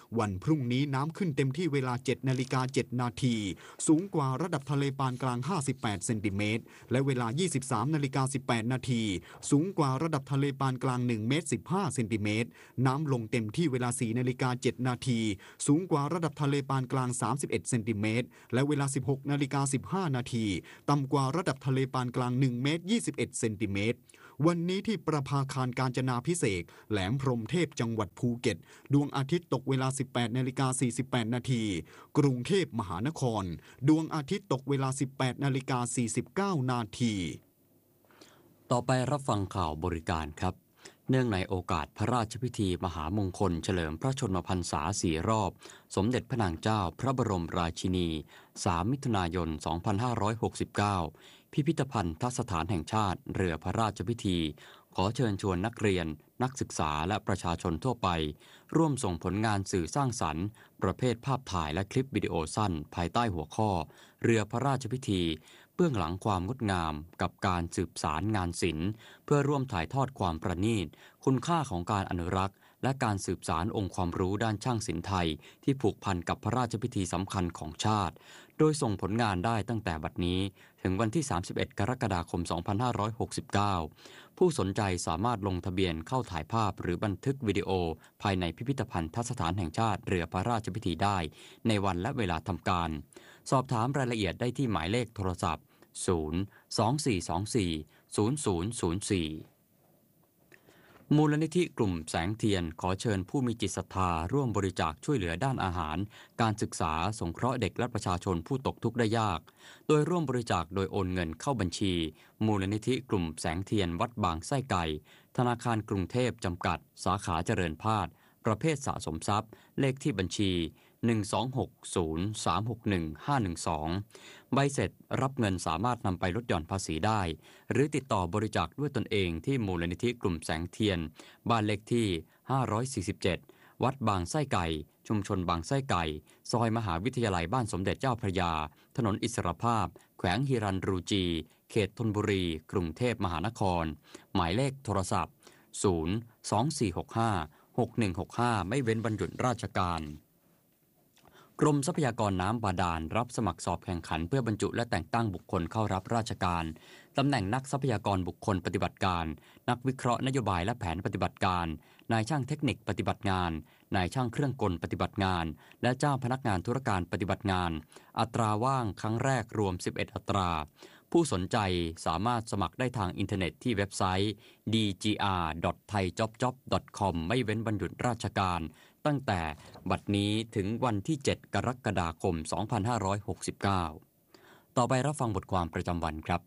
รุ่งนี้น้ำขึ้นเต็มที่เวลา เจ็ดนาฬิกาเจ็ดนาทีสูงกว่าระดับทะเลปานกลางห้าสิบแปดเซนติเมตรและเวลา ยี่สิบสามนาฬิกาสิบแปดนาทีสูงกว่าระดับทะเลปานกลางหนึ่งเมตรสิบห้าเซนติเมตรน้ำลงเต็มที่เวลา สี่นาฬิกาเจ็ดนาทีสูงกว่าระดับทะเลปานกลางสามสิบเอ็ดเซนติเมตรและเวลา สิบหกนาฬิกาสิบห้านาทีต่ำกว่าระดับทะเลปานกลางหนึ่งเมตรยี่สิบเอ็ดเซนติเมตรวันนี้ที่ประภาคารกาญจนาภิเษกแหลมพรหมเทพจังหวัดภูเก็ตดวงอาทิตย์ตกเวลา สิบแปดนาฬิกาสี่สิบแปดนาทีกรุงเทพมหานครดวงอาทิตย์ตกเวลา สิบแปดนาฬิกาสี่สิบเก้านาทีต่อไปรับฟังข่าวบริการครับเนื่องในโอกาสพระราชพิธีมหามงคลเฉลิมพระชนมพรรษาสี่รอบสมเด็จพระนางเจ้าพระบรมราชินีสามมิถุนายนสองพันห้าร้อยหกสิบเก้าพิพิธภัณฑ์สถานแห่งชาติเรือพระราชพิธีขอเชิญชวนนักเรียนนักศึกษาและประชาชนทั่วไปร่วมส่งผลงานสื่อสร้างสรรค์ประเภทภาพถ่ายและคลิปวิดีโอสั้นภายใต้หัวข้อเรือพระราชพิธีเบื้องหลังความงดงามกับการสืบสารงานศิลป์เพื่อร่วมถ่ายทอดความประณีตคุณค่าของการอนุรักษ์และการสืบสารองค์ความรู้ด้านช่างศิลป์ไทยที่ผูกพันกับพระราชพิธีสำคัญของชาติโดยส่งผลงานได้ตั้งแต่บัดนี้ถึงวันที่สามสิบเอ็ดกรกฎาคมสองพันห้าร้อยหกสิบเก้าผู้สนใจสามารถลงทะเบียนเข้าถ่ายภาพหรือบันทึกวิดีโอภายในพิพิธภัณฑ์สถานแห่งชาติเรือพระราชพิธีได้ในวันและเวลาทำการสอบถามรายละเอียดได้ที่หมายเลขโทรศัพท์ศูนย์ สอง สี่ สอง สี่ ศูนย์ ศูนย์ ศูนย์ สี่มูลนิธิกลุ่มแสงเทียนขอเชิญผู้มีจิตศรัทธาร่วมบริจาคช่วยเหลือด้านอาหารการศึกษาสงเคราะห์เด็กและประชาชนผู้ตกทุกข์ได้ยากโดยร่วมบริจาคโดยโอนเงินเข้าบัญชีมูลนิธิกลุ่มแสงเทียนวัดบางไส้ไก่ธนาคารกรุงเทพจำกัดสาขาเจริญพาดประเภทสะสมทรัพย์เลขที่บัญชีหนึ่ง สอง หก ศูนย์ สาม หก หนึ่ง ห้า หนึ่ง สองใบเสร็จรับเงินสามารถนำไปลดหย่อนภาษีได้หรือติดต่อบริจาคด้วยตนเองที่มูลนิธิกลุ่มแสงเทียนบ้านเลขที่ห้าร้อยสี่สิบเจ็ดวัดบางไส้ไก่ชุมชนบางไส้ไก่ซอยมหาวิทยาลัยบ้านสมเด็จเจ้าพระยาถนนอิสรภาพแขวงฮิรัญรูจีเขตธนบุรีกรุงเทพมหานครหมายเลขโทรศัพท์ศูนย์ สอง สี่ หก ห้า หก หนึ่ง หก ห้าไม่เว้นวันหยุดราชการกรมทรัพยากรน้ำบาดาลรับสมัครสอบแข่งขันเพื่อบรรจุและแต่งตั้งบุคคลเข้ารับราชการตำแหน่งนักทรัพยากรบุคคลปฏิบัติการนักวิเคราะห์นโยบายและแผนปฏิบัติการนายช่างเทคนิคปฏิบัติงานนายช่างเครื่องกลปฏิบัติงานและเจ้าพนักงานธุรการปฏิบัติงานอัตราว่างครั้งแรกรวมสิบเอ็ดอัตราผู้สนใจสามารถสมัครได้ทางอินเทอร์เน็ตที่เว็บไซต์ ดี จี อาร์ ดอท ไทย จ็อบ จ็อบ ดอท คอม ไม่เว้นวันหยุดราชการตั้งแต่บัดนี้ถึงวันที่เจ็ดกรกฎาคมสองพันห้าร้อยหกสิบเก้าต่อไปรับฟังบทความประจำวันครับ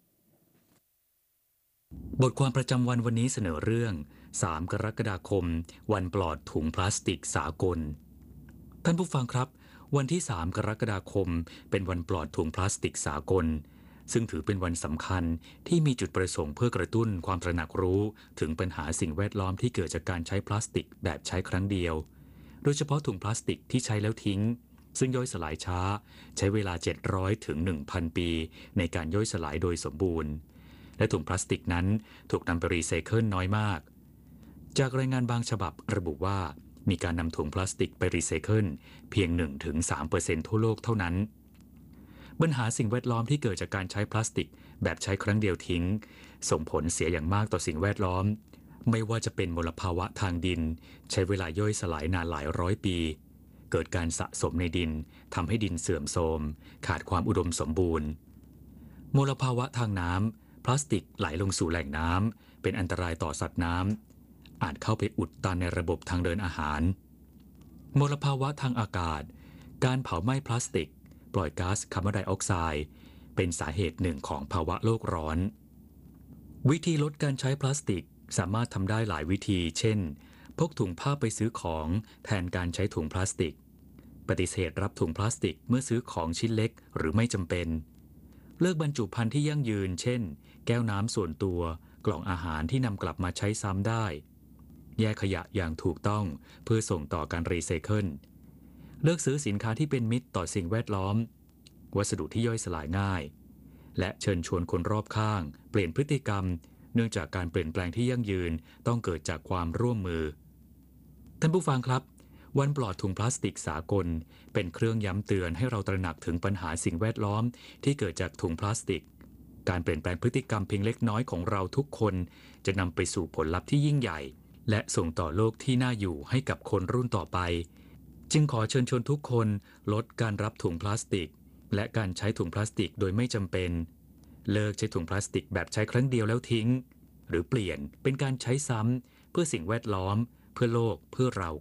บทความประจำวันวันนี้เสนอเรื่องสามกรกฎาคมวันปลอดถุงพลาสติกสากลท่านผู้ฟังครับวันที่สามกรกฎาคมเป็นวันปลอดถุงพลาสติกสากลซึ่งถือเป็นวันสำคัญที่มีจุดประสงค์เพื่อกระตุ้นความตระหนักรู้ถึงปัญหาสิ่งแวดล้อมที่เกิดจากการใช้พลาสติกแบบใช้ครั้งเดียวโดยเฉพาะถุงพลาสติกที่ใช้แล้วทิ้งซึ่งย่อยสลายช้าใช้เวลาเจ็ดร้อยถึง หนึ่งพัน ปีในการย่อยสลายโดยสมบูรณ์และถุงพลาสติกนั้นถูกนำไปรีไซเคิลน้อยมากจากรายงานบางฉบับระบุว่ามีการนำถุงพลาสติกไปรีไซเคิลเพียง หนึ่งถึงสามเปอร์เซ็นต์ ทั่วโลกเท่านั้นปัญหาสิ่งแวดล้อมที่เกิดจากการใช้พลาสติกแบบใช้ครั้งเดียวทิ้งส่งผลเสียอย่างมากต่อสิ่งแวดล้อมไม่ว่าจะเป็นมลภาวะทางดินใช้เวลาย่อยสลายนานหลายร้อยปีเกิดการสะสมในดินทำให้ดินเสื่อมโทรมขาดความอุดมสมบูรณ์มลภาวะทางน้ำพลาสติกไหลลงสู่แหล่งน้ำเป็นอันตรายต่อสัตว์น้ำอาจเข้าไปอุดตันในระบบทางเดินอาหารมลภาวะทางอากาศการเผาไหม้พลาสติกปล่อยก๊าซคาร์บอนไดออกไซด์เป็นสาเหตุหนึ่งของภาวะโลกร้อนวิธีลดการใช้พลาสติกสามารถทำได้หลายวิธีเช่นพกถุงผ้าไปซื้อของแทนการใช้ถุงพลาสติกปฏิเสธรับถุงพลาสติกเมื่อซื้อของชิ้นเล็กหรือไม่จำเป็นเลือกบรรจุภัณฑ์ที่ยั่งยืนเช่นแก้วน้ำส่วนตัวกล่องอาหารที่นำกลับมาใช้ซ้ำได้แยกขยะอย่างถูกต้องเพื่อส่งต่อการรีไซเคิลเลือกซื้อสินค้าที่เป็นมิตรต่อสิ่งแวดล้อมวัสดุที่ย่อยสลายง่ายและเชิญชวนคนรอบข้างเปลี่ยนพฤติกรรมเนื่องจากการเปลี่ยนแปลงที่ยั่งยืนต้องเกิดจากความร่วมมือท่านผู้ฟังครับวันปลอดถุงพลาสติกสากลเป็นเครื่องย้ำเตือนให้เราตระหนักถึงปัญหาสิ่งแวดล้อมที่เกิดจากถุงพลาสติกการเปลี่ยนแปลงพฤติกรรมเพียงเล็กน้อยของเราทุกคนจะนำไปสู่ผลลัพธ์ที่ยิ่งใหญ่และส่งต่อโลกที่น่าอยู่ให้กับคนรุ่นต่อไปจึงขอเชิญชวนทุกคนลดการรับถุงพลาสติกและการใช้ถุงพลาสติกโดยไม่จำเป็นเลิกใช้ถุงพลาสติกแบบใช้ครั้งเดียวแล้วทิ้งหรือเปลี่ยนเป็นการใช้ซ้ำเพื่อสิ่งแวดล้อมเพื่อโลกเพื่อเรา